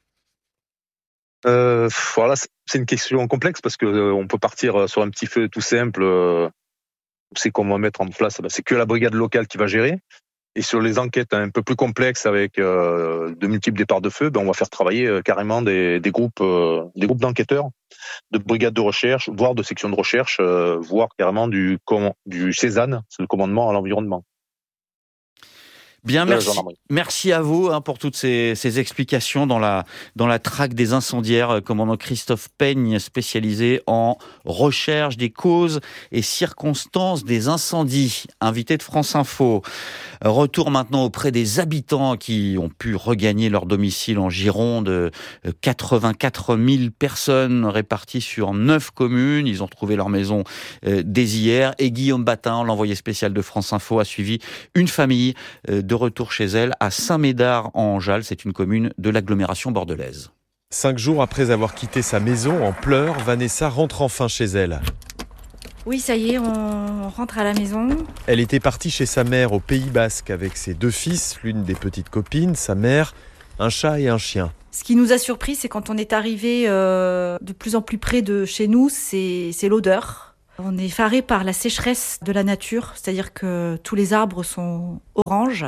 euh, Voilà, c'est une question complexe parce que euh, on peut partir sur un petit feu tout simple. Euh, c'est qu'on va mettre en place, ben, c'est que la brigade locale qui va gérer. Et sur les enquêtes un peu plus complexes avec euh, de multiples départs de feu, ben on va faire travailler euh, carrément des, des groupes, euh, des groupes d'enquêteurs, de brigades de recherche, voire de sections de recherche, euh, voire carrément du, du C E S A N, c'est le commandement à l'environnement. Bien, merci, merci à vous hein, pour toutes ces, ces explications dans la, dans la traque des incendiaires. Commandant Christophe Peigne, spécialisé en recherche des causes et circonstances des incendies. Invité de France Info. Retour maintenant auprès des habitants qui ont pu regagner leur domicile en Gironde. quatre-vingt-quatre mille personnes réparties sur neuf communes. Ils ont retrouvé leur maison dès hier. Et Guillaume Batin, l'envoyé spécial de France Info, a suivi une famille de retour chez elle à Saint-Médard-en-Jalles. C'est une commune de l'agglomération bordelaise. Cinq jours après avoir quitté sa maison en pleurs, Vanessa rentre enfin chez elle. Oui, ça y est, on rentre à la maison. Elle était partie chez sa mère au Pays Basque avec ses deux fils, l'une des petites copines, sa mère, un chat et un chien. Ce qui nous a surpris, c'est quand on est arrivé euh, de plus en plus près de chez nous, c'est, c'est l'odeur. On est effaré par la sécheresse de la nature, c'est-à-dire que tous les arbres sont oranges.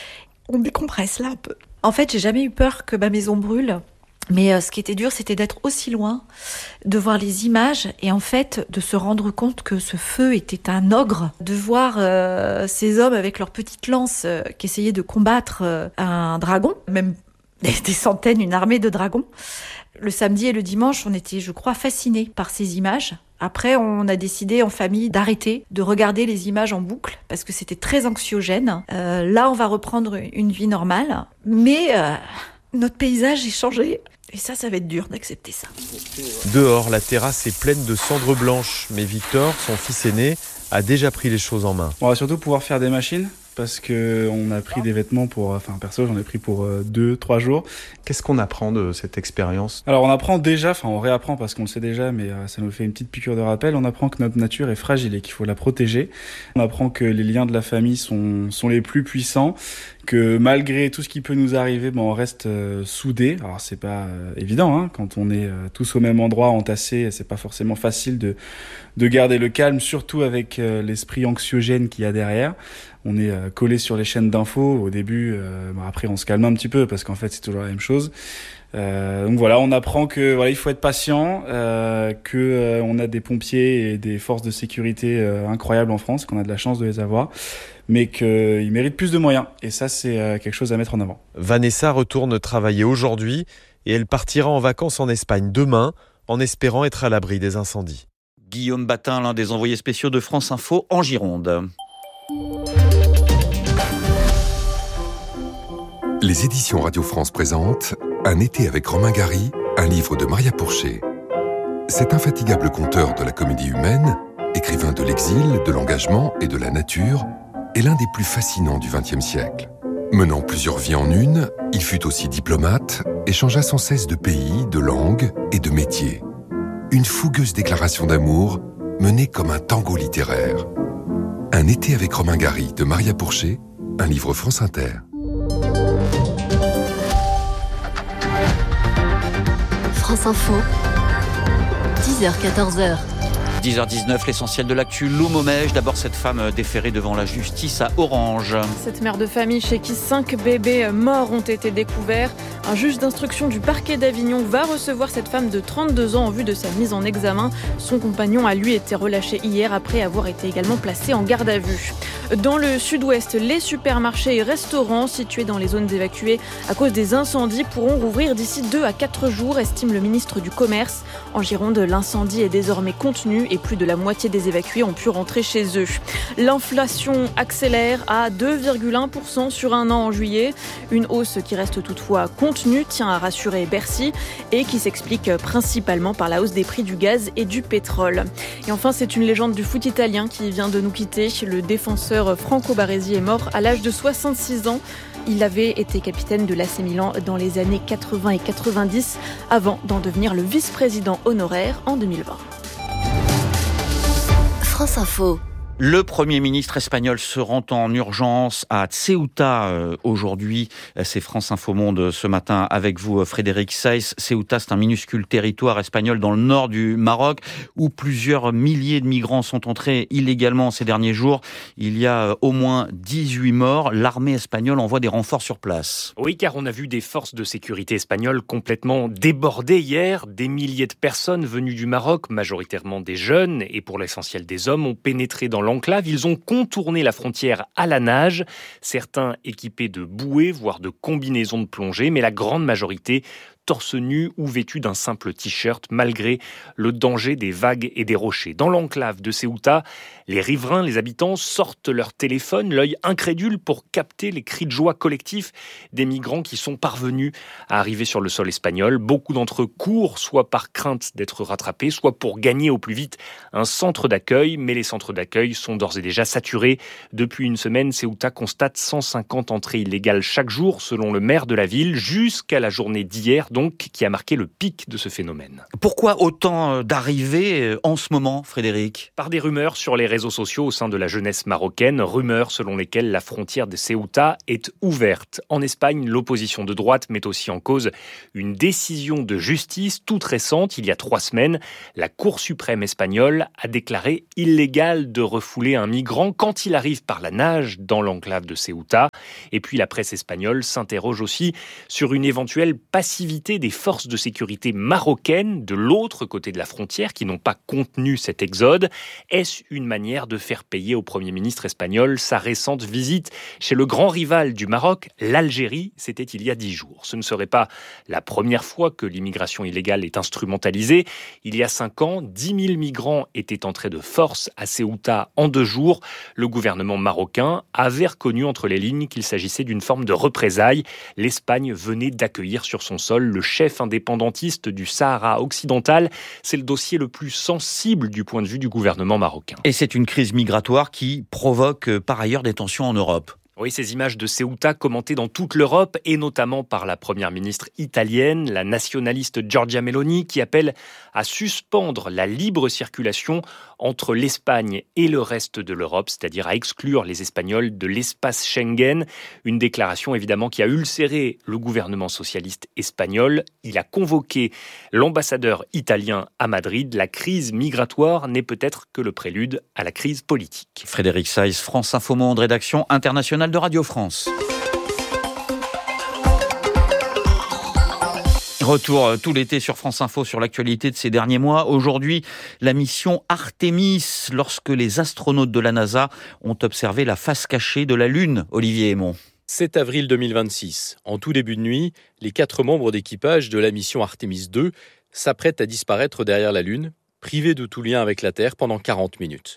On décompresse là un peu. En fait, j'ai jamais eu peur que ma maison brûle. Mais euh, ce qui était dur, c'était d'être aussi loin, de voir les images et en fait de se rendre compte que ce feu était un ogre, de voir euh, ces hommes avec leurs petites lances euh, qui essayaient de combattre euh, un dragon, même des, des centaines, une armée de dragons. Le samedi et le dimanche, on était, je crois, fascinés par ces images. Après, on a décidé en famille d'arrêter de regarder les images en boucle parce que c'était très anxiogène. Euh, là, on va reprendre une vie normale, mais euh, notre paysage est changé. Et ça, ça va être dur d'accepter ça. Dehors, la terrasse est pleine de cendres blanches. Mais Victor, son fils aîné, a déjà pris les choses en main. On va surtout pouvoir faire des machines parce qu'on a pris des vêtements pour... Enfin, perso, j'en ai pris pour deux, trois jours. Qu'est-ce qu'on apprend de cette expérience ? Alors, on apprend déjà, enfin, on réapprend parce qu'on le sait déjà, mais ça nous fait une petite piqûre de rappel. On apprend que notre nature est fragile et qu'il faut la protéger. On apprend que les liens de la famille sont, sont les plus puissants, que malgré tout ce qui peut nous arriver, ben on reste euh, soudés. Alors c'est pas euh, évident, hein, quand on est euh, tous au même endroit, entassés, c'est pas forcément facile de de garder le calme, surtout avec euh, l'esprit anxiogène qu'il y a derrière. On est euh, collé sur les chaînes d'infos au début, euh, bon, après on se calme un petit peu parce qu'en fait c'est toujours la même chose. Euh, donc voilà, on apprend que voilà, il faut être patient, euh, que euh, on a des pompiers et des forces de sécurité euh, incroyables en France, qu'on a de la chance de les avoir, mais qu'ils méritent plus de moyens. Et ça, c'est euh, quelque chose à mettre en avant. Vanessa retourne travailler aujourd'hui et elle partira en vacances en Espagne demain, en espérant être à l'abri des incendies. Guillaume Batin, l'un des envoyés spéciaux de France Info en Gironde. Les éditions Radio France présentent Un été avec Romain Gary, un livre de Maria Pourchet. Cet infatigable conteur de la comédie humaine, écrivain de l'exil, de l'engagement et de la nature, est l'un des plus fascinants du vingtième siècle. Menant plusieurs vies en une, il fut aussi diplomate et changea sans cesse de pays, de langue et de métier. Une fougueuse déclaration d'amour menée comme un tango littéraire. Un été avec Romain Gary de Maria Pourchet, un livre France Inter. France Info, dix heures quatorze heures. dix heures dix-neuf, l'essentiel de l'actu, Lou Momège. D'abord, cette femme déférée devant la justice à Orange. Cette mère de famille chez qui cinq bébés morts ont été découverts. Un juge d'instruction du parquet d'Avignon va recevoir cette femme de trente-deux ans en vue de sa mise en examen. Son compagnon a lui été relâché hier après avoir été également placé en garde à vue. Dans le sud-ouest, les supermarchés et restaurants situés dans les zones évacuées à cause des incendies pourront rouvrir d'ici deux à quatre jours, estime le ministre du Commerce. En Gironde, l'incendie est désormais contenu et plus de la moitié des évacués ont pu rentrer chez eux. L'inflation accélère à deux virgule un pour cent sur un an en juillet. Une hausse qui reste toutefois contenue, tient à rassurer Bercy, et qui s'explique principalement par la hausse des prix du gaz et du pétrole. Et enfin, c'est une légende du foot italien qui vient de nous quitter. Le défenseur Franco Baresi est mort à l'âge de soixante-six ans. Il avait été capitaine de l'A C Milan dans les années quatre-vingts et quatre-vingt-dix avant d'en devenir le vice-président honoraire en deux mille vingt. France Info. Le Premier ministre espagnol se rend en urgence à Ceuta euh, aujourd'hui. C'est France Info Monde ce matin avec vous, Frédéric Saiz. Ceuta, c'est un minuscule territoire espagnol dans le nord du Maroc où plusieurs milliers de migrants sont entrés illégalement ces derniers jours. Il y a au moins dix-huit morts. L'armée espagnole envoie des renforts sur place. Oui, car on a vu des forces de sécurité espagnoles complètement débordées hier. Des milliers de personnes venues du Maroc, majoritairement des jeunes et pour l'essentiel des hommes, ont pénétré dans l'enclave. Ils ont contourné la frontière à la nage, certains équipés de bouées, voire de combinaisons de plongée, mais la grande majorité torse nu ou vêtu d'un simple t-shirt, malgré le danger des vagues et des rochers. Dans l'enclave de Ceuta, les riverains, les habitants sortent leur téléphone, l'œil incrédule pour capter les cris de joie collectifs des migrants qui sont parvenus à arriver sur le sol espagnol. Beaucoup d'entre eux courent, soit par crainte d'être rattrapés, soit pour gagner au plus vite un centre d'accueil. Mais les centres d'accueil sont d'ores et déjà saturés. Depuis une semaine, Ceuta constate cent cinquante entrées illégales chaque jour, selon le maire de la ville, jusqu'à la journée d'hier, donc, qui a marqué le pic de ce phénomène. Pourquoi autant d'arrivées en ce moment, Frédéric ? Par des rumeurs sur les réseaux sociaux au sein de la jeunesse marocaine, rumeurs selon lesquelles la frontière de Ceuta est ouverte. En Espagne, l'opposition de droite met aussi en cause une décision de justice toute récente, il y a trois semaines. La Cour suprême espagnole a déclaré illégal de refouler un migrant quand il arrive par la nage dans l'enclave de Ceuta. Et puis la presse espagnole s'interroge aussi sur une éventuelle passivité des forces de sécurité marocaines de l'autre côté de la frontière qui n'ont pas contenu cet exode. Est-ce une manière de faire payer au Premier ministre espagnol sa récente visite chez le grand rival du Maroc, l'Algérie? C'était il y a dix jours. Ce ne serait pas la première fois que l'immigration illégale est instrumentalisée. Il y a cinq ans, dix mille migrants étaient entrés de force à Ceuta en deux jours. Le gouvernement marocain avait reconnu entre les lignes qu'il s'agissait d'une forme de représailles. L'Espagne venait d'accueillir sur son sol le chef indépendantiste du Sahara occidental. C'est le dossier le plus sensible du point de vue du gouvernement marocain. Et c'est une crise migratoire qui provoque par ailleurs des tensions en Europe. Oui, ces images de Ceuta commentées dans toute l'Europe et notamment par la première ministre italienne, la nationaliste Giorgia Meloni, qui appelle à suspendre la libre circulation entre l'Espagne et le reste de l'Europe, c'est-à-dire à exclure les Espagnols de l'espace Schengen. Une déclaration évidemment qui a ulcéré le gouvernement socialiste espagnol. Il a convoqué l'ambassadeur italien à Madrid. La crise migratoire n'est peut-être que le prélude à la crise politique. Frédéric Saïs, France Info Monde, rédaction internationale de Radio France. Retour tout l'été sur France Info sur l'actualité de ces derniers mois. Aujourd'hui, la mission Artemis, lorsque les astronautes de la NASA ont observé la face cachée de la Lune. Olivier Hémon. sept avril deux mille vingt-six. En tout début de nuit, les quatre membres d'équipage de la mission Artemis deux s'apprêtent à disparaître derrière la Lune, privés de tout lien avec la Terre pendant quarante minutes.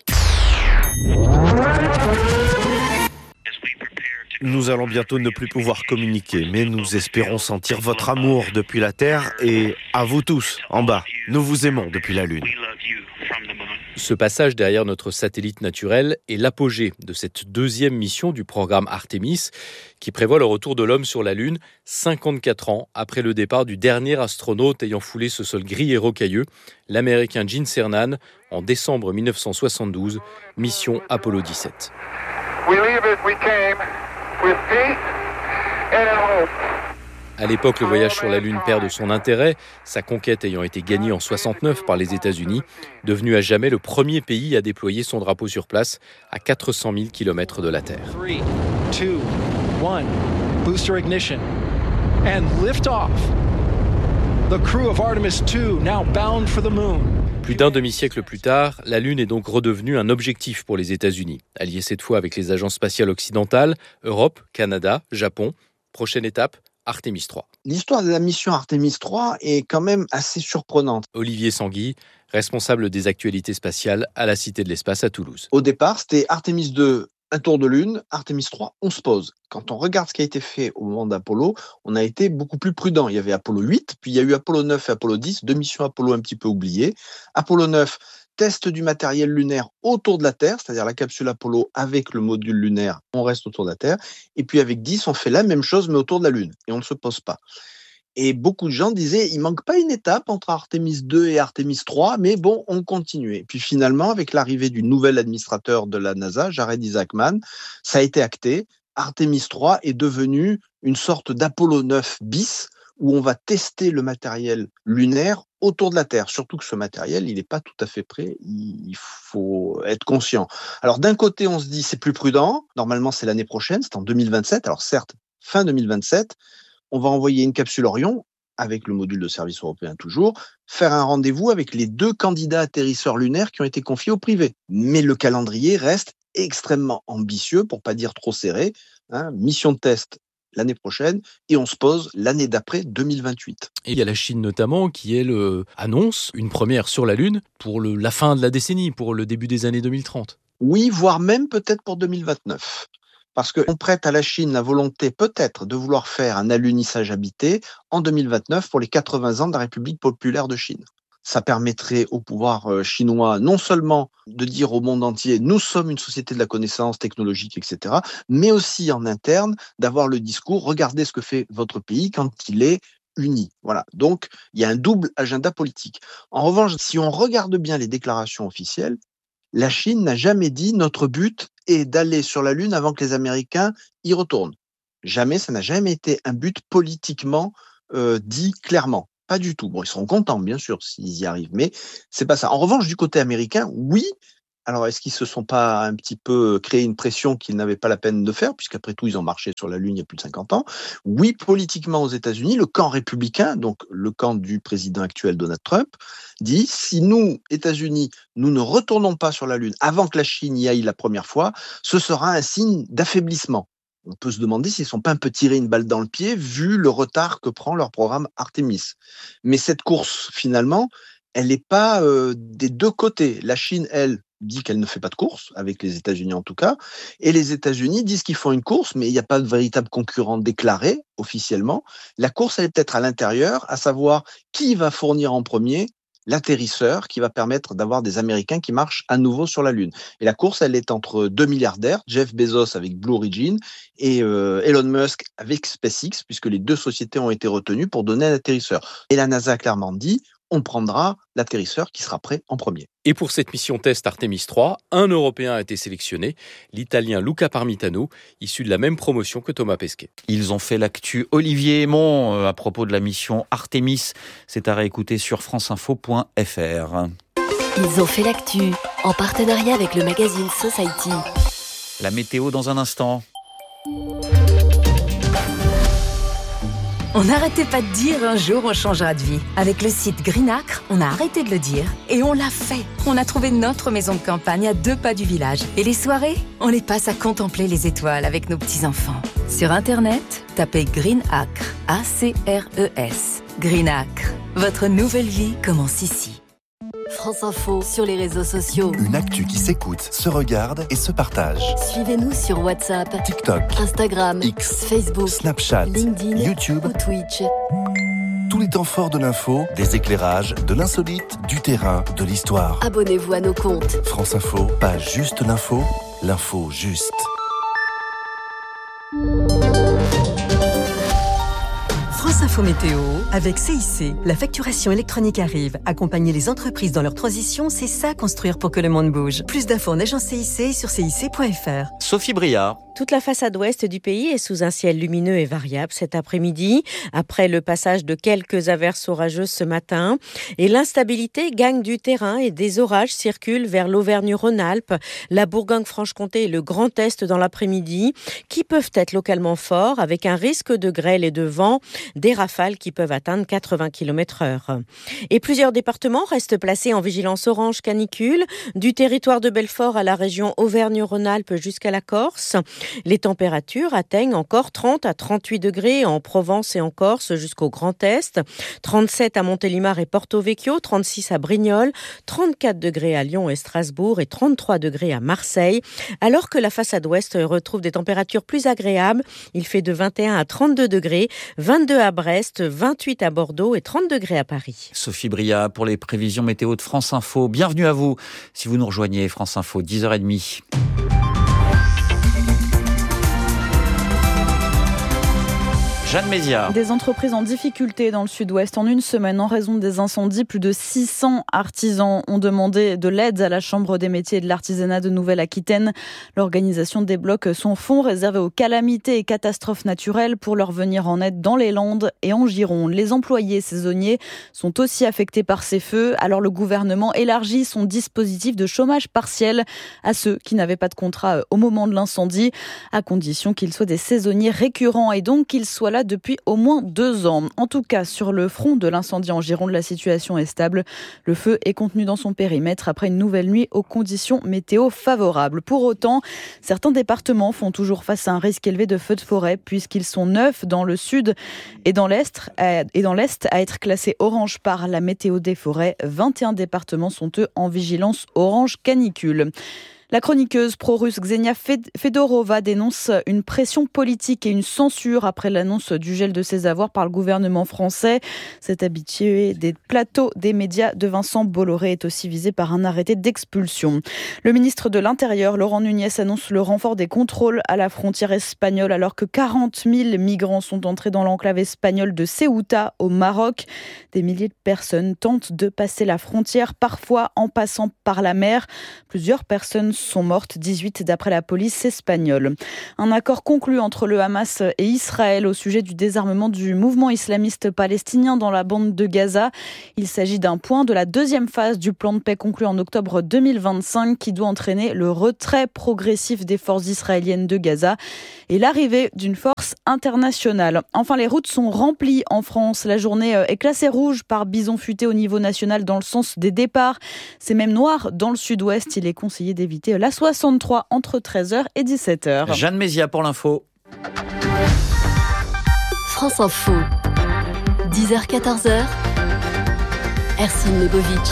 Nous allons bientôt ne plus pouvoir communiquer, mais nous espérons sentir votre amour depuis la Terre et à vous tous, en bas. Nous vous aimons depuis la Lune. Ce passage derrière notre satellite naturel est l'apogée de cette deuxième mission du programme Artemis, qui prévoit le retour de l'homme sur la Lune cinquante-quatre ans après le départ du dernier astronaute ayant foulé ce sol gris et rocailleux, l'Américain Gene Cernan, en décembre mille neuf cent soixante-douze, mission Apollo dix-sept. We leave as we came, with peace and hope. À l'époque, le voyage sur la Lune perd de son intérêt, sa conquête ayant été gagnée en soixante-neuf par les États-Unis, devenu à jamais le premier pays à déployer son drapeau sur place à quatre cent mille kilomètres de la Terre. three, two, one, booster ignition, and lift off. The crew of Artemis two now bound for the moon. Plus d'un demi-siècle plus tard, la Lune est donc redevenue un objectif pour les États-Unis, alliés cette fois avec les agences spatiales occidentales, Europe, Canada, Japon. Prochaine étape, Artemis trois. L'histoire de la mission Artemis trois est quand même assez surprenante. Olivier Sanguy, responsable des actualités spatiales à la Cité de l'Espace à Toulouse. Au départ, c'était Artemis deux, un tour de Lune, Artemis trois, on se pose. Quand on regarde ce qui a été fait au moment d'Apollo, on a été beaucoup plus prudent. Il y avait Apollo huit, puis il y a eu Apollo neuf et Apollo dix, deux missions Apollo un petit peu oubliées. Apollo neuf, test du matériel lunaire autour de la Terre, c'est-à-dire la capsule Apollo avec le module lunaire, on reste autour de la Terre. Et puis avec dix, on fait la même chose mais autour de la Lune et on ne se pose pas. Et beaucoup de gens disaient, il manque pas une étape entre Artemis deux et Artemis trois, mais bon, on continue. Et puis finalement, avec l'arrivée du nouvel administrateur de la NASA, Jared Isaacman, ça a été acté. Artemis trois est devenu une sorte d'Apollo neuf bis, où on va tester le matériel lunaire autour de la Terre. Surtout que ce matériel, il n'est pas tout à fait prêt, il faut être conscient. Alors d'un côté, on se dit, c'est plus prudent, normalement c'est l'année prochaine, c'est en deux mille vingt-sept, alors certes, fin deux mille vingt-sept, on va envoyer une capsule Orion, avec le module de service européen toujours, faire un rendez-vous avec les deux candidats atterrisseurs lunaires qui ont été confiés au privé. Mais le calendrier reste extrêmement ambitieux, pour pas dire trop serré. Hein, mission de test l'année prochaine et on se pose l'année d'après deux mille vingt-huit. Et il y a la Chine notamment qui, elle, euh, annonce une première sur la Lune pour le, la fin de la décennie, pour le début des années deux mille trente. Oui, voire même peut-être pour deux mille vingt-neuf. Parce qu'on prête à la Chine la volonté peut-être de vouloir faire un alunissage habité en deux mille vingt-neuf pour les quatre-vingts ans de la République populaire de Chine. Ça permettrait au pouvoir chinois non seulement de dire au monde entier « nous sommes une société de la connaissance technologique, et cetera », mais aussi en interne d'avoir le discours « regardez ce que fait votre pays quand il est uni ». Voilà. Donc, il y a un double agenda politique. En revanche, si on regarde bien les déclarations officielles, la Chine n'a jamais dit « notre but est d'aller sur la Lune avant que les Américains y retournent ». Jamais, ça n'a jamais été un but politiquement euh, dit clairement. Pas du tout. Bon, ils seront contents, bien sûr, s'ils y arrivent, mais c'est pas ça. En revanche, du côté américain, oui. Alors, est-ce qu'ils se sont pas un petit peu créé une pression qu'ils n'avaient pas la peine de faire, puisqu'après tout, ils ont marché sur la Lune il y a plus de cinquante ans. Oui, politiquement aux États-Unis, le camp républicain, donc le camp du président actuel Donald Trump, dit si nous, États-Unis, nous ne retournons pas sur la Lune avant que la Chine y aille la première fois, ce sera un signe d'affaiblissement. On peut se demander s'ils ne sont pas un peu tirés une balle dans le pied vu le retard que prend leur programme Artemis. Mais cette course, finalement, elle n'est pas euh, des deux côtés. La Chine, elle, dit qu'elle ne fait pas de course, avec les États-Unis en tout cas, et les États-Unis disent qu'ils font une course, mais il n'y a pas de véritable concurrent déclaré officiellement. La course, elle est peut-être à l'intérieur, à savoir qui va fournir en premier l'atterrisseur qui va permettre d'avoir des Américains qui marchent à nouveau sur la Lune. Et la course, elle est entre deux milliardaires, Jeff Bezos avec Blue Origin et euh, Elon Musk avec SpaceX, puisque les deux sociétés ont été retenues pour donner un atterrisseur. Et la NASA a clairement dit, on prendra l'atterrisseur qui sera prêt en premier. Et pour cette mission test Artemis trois, un Européen a été sélectionné, l'Italien Luca Parmitano, issu de la même promotion que Thomas Pesquet. Ils ont fait l'actu Olivier Aymon euh, à propos de la mission Artemis. C'est à réécouter sur franceinfo point f r. Ils ont fait l'actu en partenariat avec le magazine Society. La météo dans un instant. On n'arrêtait pas de dire un jour on changera de vie. Avec le site Greenacre, on a arrêté de le dire et on l'a fait. On a trouvé notre maison de campagne à deux pas du village. Et les soirées, on les passe à contempler les étoiles avec nos petits-enfants. Sur Internet, tapez Greenacre, A C R E S. Greenacre, votre nouvelle vie commence ici. France Info sur les réseaux sociaux. Une actu qui s'écoute, se regarde et se partage. Suivez-nous sur WhatsApp, TikTok, Instagram, X, Facebook, Snapchat, LinkedIn, YouTube ou Twitch. Tous les temps forts de l'info, des éclairages, de l'insolite, du terrain, de l'histoire. Abonnez-vous à nos comptes. France Info, pas juste l'info, l'info juste. France Info Météo, avec C I C, la facturation électronique arrive. Accompagner les entreprises dans leur transition, c'est ça construire pour que le monde bouge. Plus d'infos en agence C I C sur C I C point F R. Sophie Briard. Toute la façade ouest du pays est sous un ciel lumineux et variable cet après-midi, après le passage de quelques averses orageuses ce matin. Et l'instabilité gagne du terrain et des orages circulent vers l'Auvergne-Rhône-Alpes, la Bourgogne-Franche-Comté et le Grand Est dans l'après-midi, qui peuvent être localement forts, avec un risque de grêle et de vent, des rafales qui peuvent atteindre quatre-vingts kilomètres heure. Et plusieurs départements restent placés en vigilance orange canicule, du territoire de Belfort à la région Auvergne-Rhône-Alpes jusqu'à la Corse. Les températures atteignent encore trente à trente-huit degrés en Provence et en Corse jusqu'au Grand Est, trente-sept à Montélimar et Porto Vecchio, trente-six à Brignoles, trente-quatre degrés à Lyon et Strasbourg et trente-trois degrés à Marseille, alors que la façade ouest retrouve des températures plus agréables. Il fait de vingt et un à trente-deux degrés, vingt-deux à Brest, vingt-huit à Bordeaux et trente degrés à Paris. Sophie Briat pour les prévisions météo de France Info. Bienvenue à vous si vous nous rejoignez, France Info, dix heures trente. Jeanne Méziard. Des entreprises en difficulté dans le sud-ouest en une semaine en raison des incendies. Plus de six cents artisans ont demandé de l'aide à la Chambre des métiers et de l'artisanat de Nouvelle-Aquitaine. L'organisation débloque son fonds réservé aux calamités et catastrophes naturelles pour leur venir en aide dans les Landes et en Gironde. Les employés saisonniers sont aussi affectés par ces feux. Alors le gouvernement élargit son dispositif de chômage partiel à ceux qui n'avaient pas de contrat au moment de l'incendie, à condition qu'ils soient des saisonniers récurrents et donc qu'ils soient là pas depuis au moins deux ans. En tout cas, sur le front de l'incendie en Gironde, la situation est stable. Le feu est contenu dans son périmètre après une nouvelle nuit aux conditions météo favorables. Pour autant, certains départements font toujours face à un risque élevé de feux de forêt puisqu'ils sont neuf dans le sud et dans l'est, et dans l'est à être classés orange par la météo des forêts. vingt et un départements sont eux en vigilance orange canicule. La chroniqueuse pro-russe Ksenia Fedorova dénonce une pression politique et une censure après l'annonce du gel de ses avoirs par le gouvernement français. Cet habitué des plateaux des médias de Vincent Bolloré est aussi visé par un arrêté d'expulsion. Le ministre de l'Intérieur, Laurent Nunez, annonce le renfort des contrôles à la frontière espagnole alors que quarante mille migrants sont entrés dans l'enclave espagnole de Ceuta au Maroc. Des milliers de personnes tentent de passer la frontière, parfois en passant par la mer. Plusieurs personnes sont mortes, dix-huit d'après la police espagnole. Un accord conclu entre le Hamas et Israël au sujet du désarmement du mouvement islamiste palestinien dans la bande de Gaza. Il s'agit d'un point de la deuxième phase du plan de paix conclu en octobre deux mille vingt-cinq qui doit entraîner le retrait progressif des forces israéliennes de Gaza et l'arrivée d'une force internationale. Enfin, les routes sont remplies en France. La journée est classée rouge par bison futé au niveau national dans le sens des départs. C'est même noir dans le sud-ouest. Il est conseillé d'éviter la soixante-trois entre treize heures et dix-sept heures. Jeanne Mézia pour l'info. France Info, dix heures quatorze heures, Ercine Lebovitch.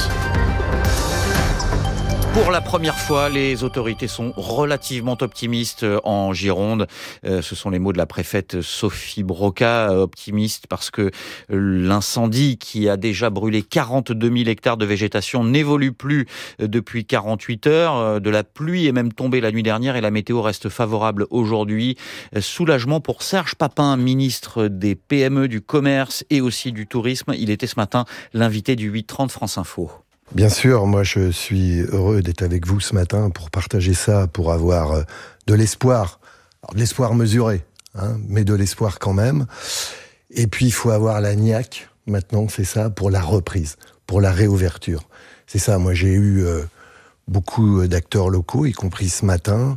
Pour la première fois, les autorités sont relativement optimistes en Gironde. Euh, ce sont les mots de la préfète Sophie Broca, optimiste parce que l'incendie qui a déjà brûlé quarante-deux mille hectares de végétation n'évolue plus depuis quarante-huit heures. De la pluie est même tombée la nuit dernière et la météo reste favorable aujourd'hui. Soulagement pour Serge Papin, ministre des P M E, du commerce et aussi du tourisme. Il était ce matin l'invité du huit trente France Info. Bien sûr, moi je suis heureux d'être avec vous ce matin pour partager ça, pour avoir de l'espoir. Alors, de l'espoir mesuré, hein, mais de l'espoir quand même. Et puis il faut avoir la niaque, maintenant, c'est ça, pour la reprise, pour la réouverture. C'est ça, moi j'ai eu euh, beaucoup d'acteurs locaux, y compris ce matin,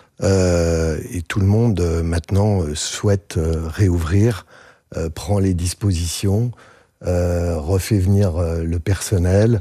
euh, et tout le monde euh, maintenant euh, souhaite euh, réouvrir, euh, prend les dispositions, euh, refait venir euh, le personnel.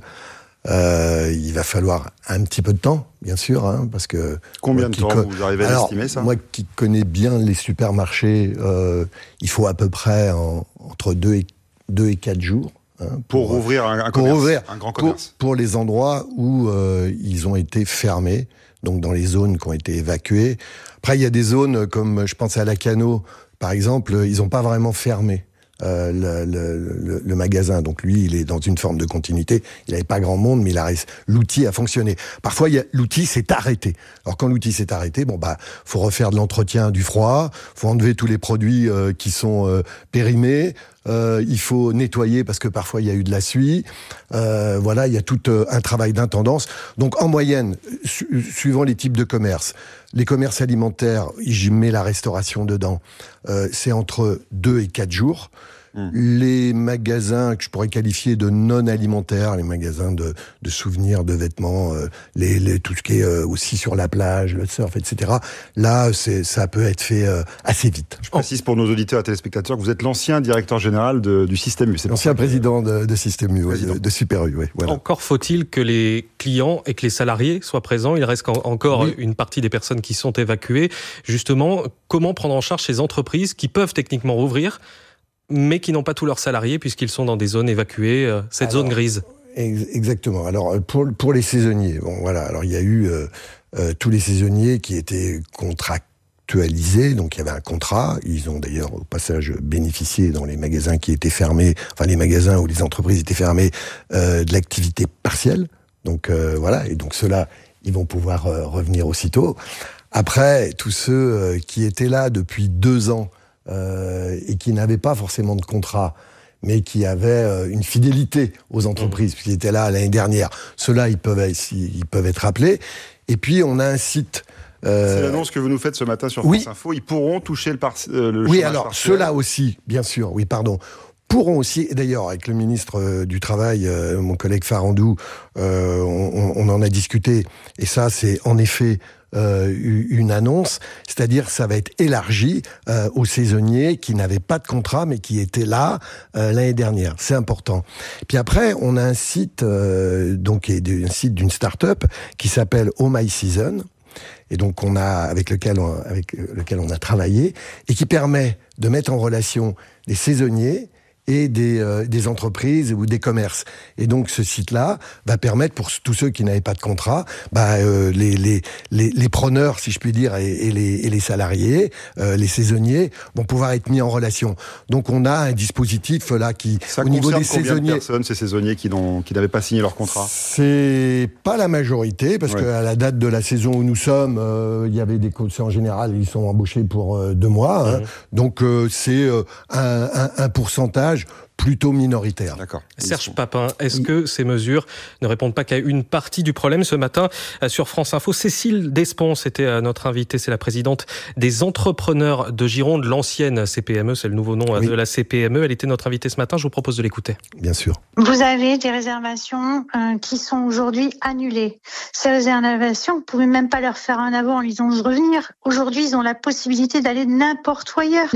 Euh, il va falloir un petit peu de temps, bien sûr, hein, parce que... Combien de temps co- vous arrivez à Alors, estimer ça ? Moi qui connais bien les supermarchés, euh, il faut à peu près en, entre deux et, deux et quatre jours. Hein, pour, pour rouvrir un, un, commerce, ouvrir, un grand commerce. Pour, pour les endroits où euh, ils ont été fermés, donc dans les zones qui ont été évacuées. Après, il y a des zones comme, je pense à Lacanau, par exemple, ils n'ont pas vraiment fermé. Euh, le, le, le, le magasin, donc lui il est dans une forme de continuité, il n'avait pas grand monde mais il a, l'outil a fonctionné. Parfois il y a, l'outil s'est arrêté, alors quand l'outil s'est arrêté, bon bah faut refaire de l'entretien du froid, faut enlever tous les produits euh, qui sont euh, périmés, euh, il faut nettoyer parce que parfois il y a eu de la suie, euh, voilà, il y a tout euh, un travail d'intendance. Donc en moyenne, su- suivant les types de commerces, les commerces alimentaires, je mets la restauration dedans, euh, c'est entre deux et quatre jours. Mmh. Les magasins que je pourrais qualifier de non alimentaires, les magasins de, de souvenirs, de vêtements, euh, les, les, tout ce qui est euh, aussi sur la plage, le surf, et cetera. Là, c'est, ça peut être fait euh, assez vite. Je précise pour nos auditeurs et téléspectateurs que vous êtes l'ancien directeur général de, du Système U. C'est l'ancien président de, de Système U, ouais, de, de Super U. Ouais, voilà. Encore faut-il que les clients et que les salariés soient présents. Il reste encore oui. une partie des personnes qui sont évacuées. Justement, comment prendre en charge ces entreprises qui peuvent techniquement rouvrir, mais qui n'ont pas tous leurs salariés puisqu'ils sont dans des zones évacuées, euh, cette alors, zone grise. Exactement. Alors pour pour les saisonniers, bon voilà. Alors il y a eu euh, euh, tous les saisonniers qui étaient contractualisés, donc il y avait un contrat. Ils ont d'ailleurs au passage bénéficié dans les magasins qui étaient fermés, enfin les magasins où les entreprises étaient fermées, euh, de l'activité partielle. Donc euh, voilà. Et donc ceux-là, ils vont pouvoir euh, revenir aussitôt. Après, tous ceux euh, qui étaient là depuis deux ans. Euh, et qui n'avaient pas forcément de contrat, mais qui avaient euh, une fidélité aux entreprises, mmh. puisqu'ils étaient là l'année dernière. Ceux-là, ils peuvent, être, ils peuvent être appelés. Et puis, on a un site... Euh... C'est l'annonce que vous nous faites ce matin sur oui. France Info. Ils pourront toucher le, par... euh, le oui, alors, ceux-là aussi, bien sûr, oui, pardon, pourront aussi, et d'ailleurs, avec le ministre euh, du Travail, euh, mon collègue Farandou, euh, on, on en a discuté, et ça, c'est en effet euh, une annonce, c'est-à-dire ça va être élargi euh, aux saisonniers qui n'avaient pas de contrat mais qui étaient là euh, l'année dernière. C'est important. Puis après, on a un site, euh, donc un site d'une start-up qui s'appelle Oh My Season. Et donc on a avec lequel on, avec lequel on a travaillé et qui permet de mettre en relation des saisonniers et des, euh, des entreprises ou des commerces. Et donc ce site-là va permettre pour tous ceux qui n'avaient pas de contrat, bah, euh, les, les, les, les preneurs, si je puis dire, et, et, les, et les salariés, euh, les saisonniers, vont pouvoir être mis en relation. Donc on a un dispositif là qui, Ça au niveau des combien saisonniers, de personnes, ces saisonniers qui, n'ont, qui n'avaient pas signé leur contrat? C'est pas la majorité, parce ouais. qu'à la date de la saison où nous sommes, euh, il y avait des coachs en général, ils sont embauchés pour euh, deux mois. Hein. Mmh. Donc euh, c'est euh, un, un, un pourcentage plutôt minoritaire. D'accord. Serge Papin, est-ce que ces mesures ne répondent pas qu'à une partie du problème? Ce matin, sur France Info, Cécile Desponce était notre invitée, c'est la présidente des entrepreneurs de Gironde, l'ancienne C P M E, c'est le nouveau nom oui. de la C P M E. Elle était notre invitée ce matin, je vous propose de l'écouter. Bien sûr. Vous avez des réservations euh, qui sont aujourd'hui annulées. Ces réservations, vous ne pouvez même pas leur faire un avant en disant de revenir. Aujourd'hui, ils ont la possibilité d'aller n'importe où ailleurs.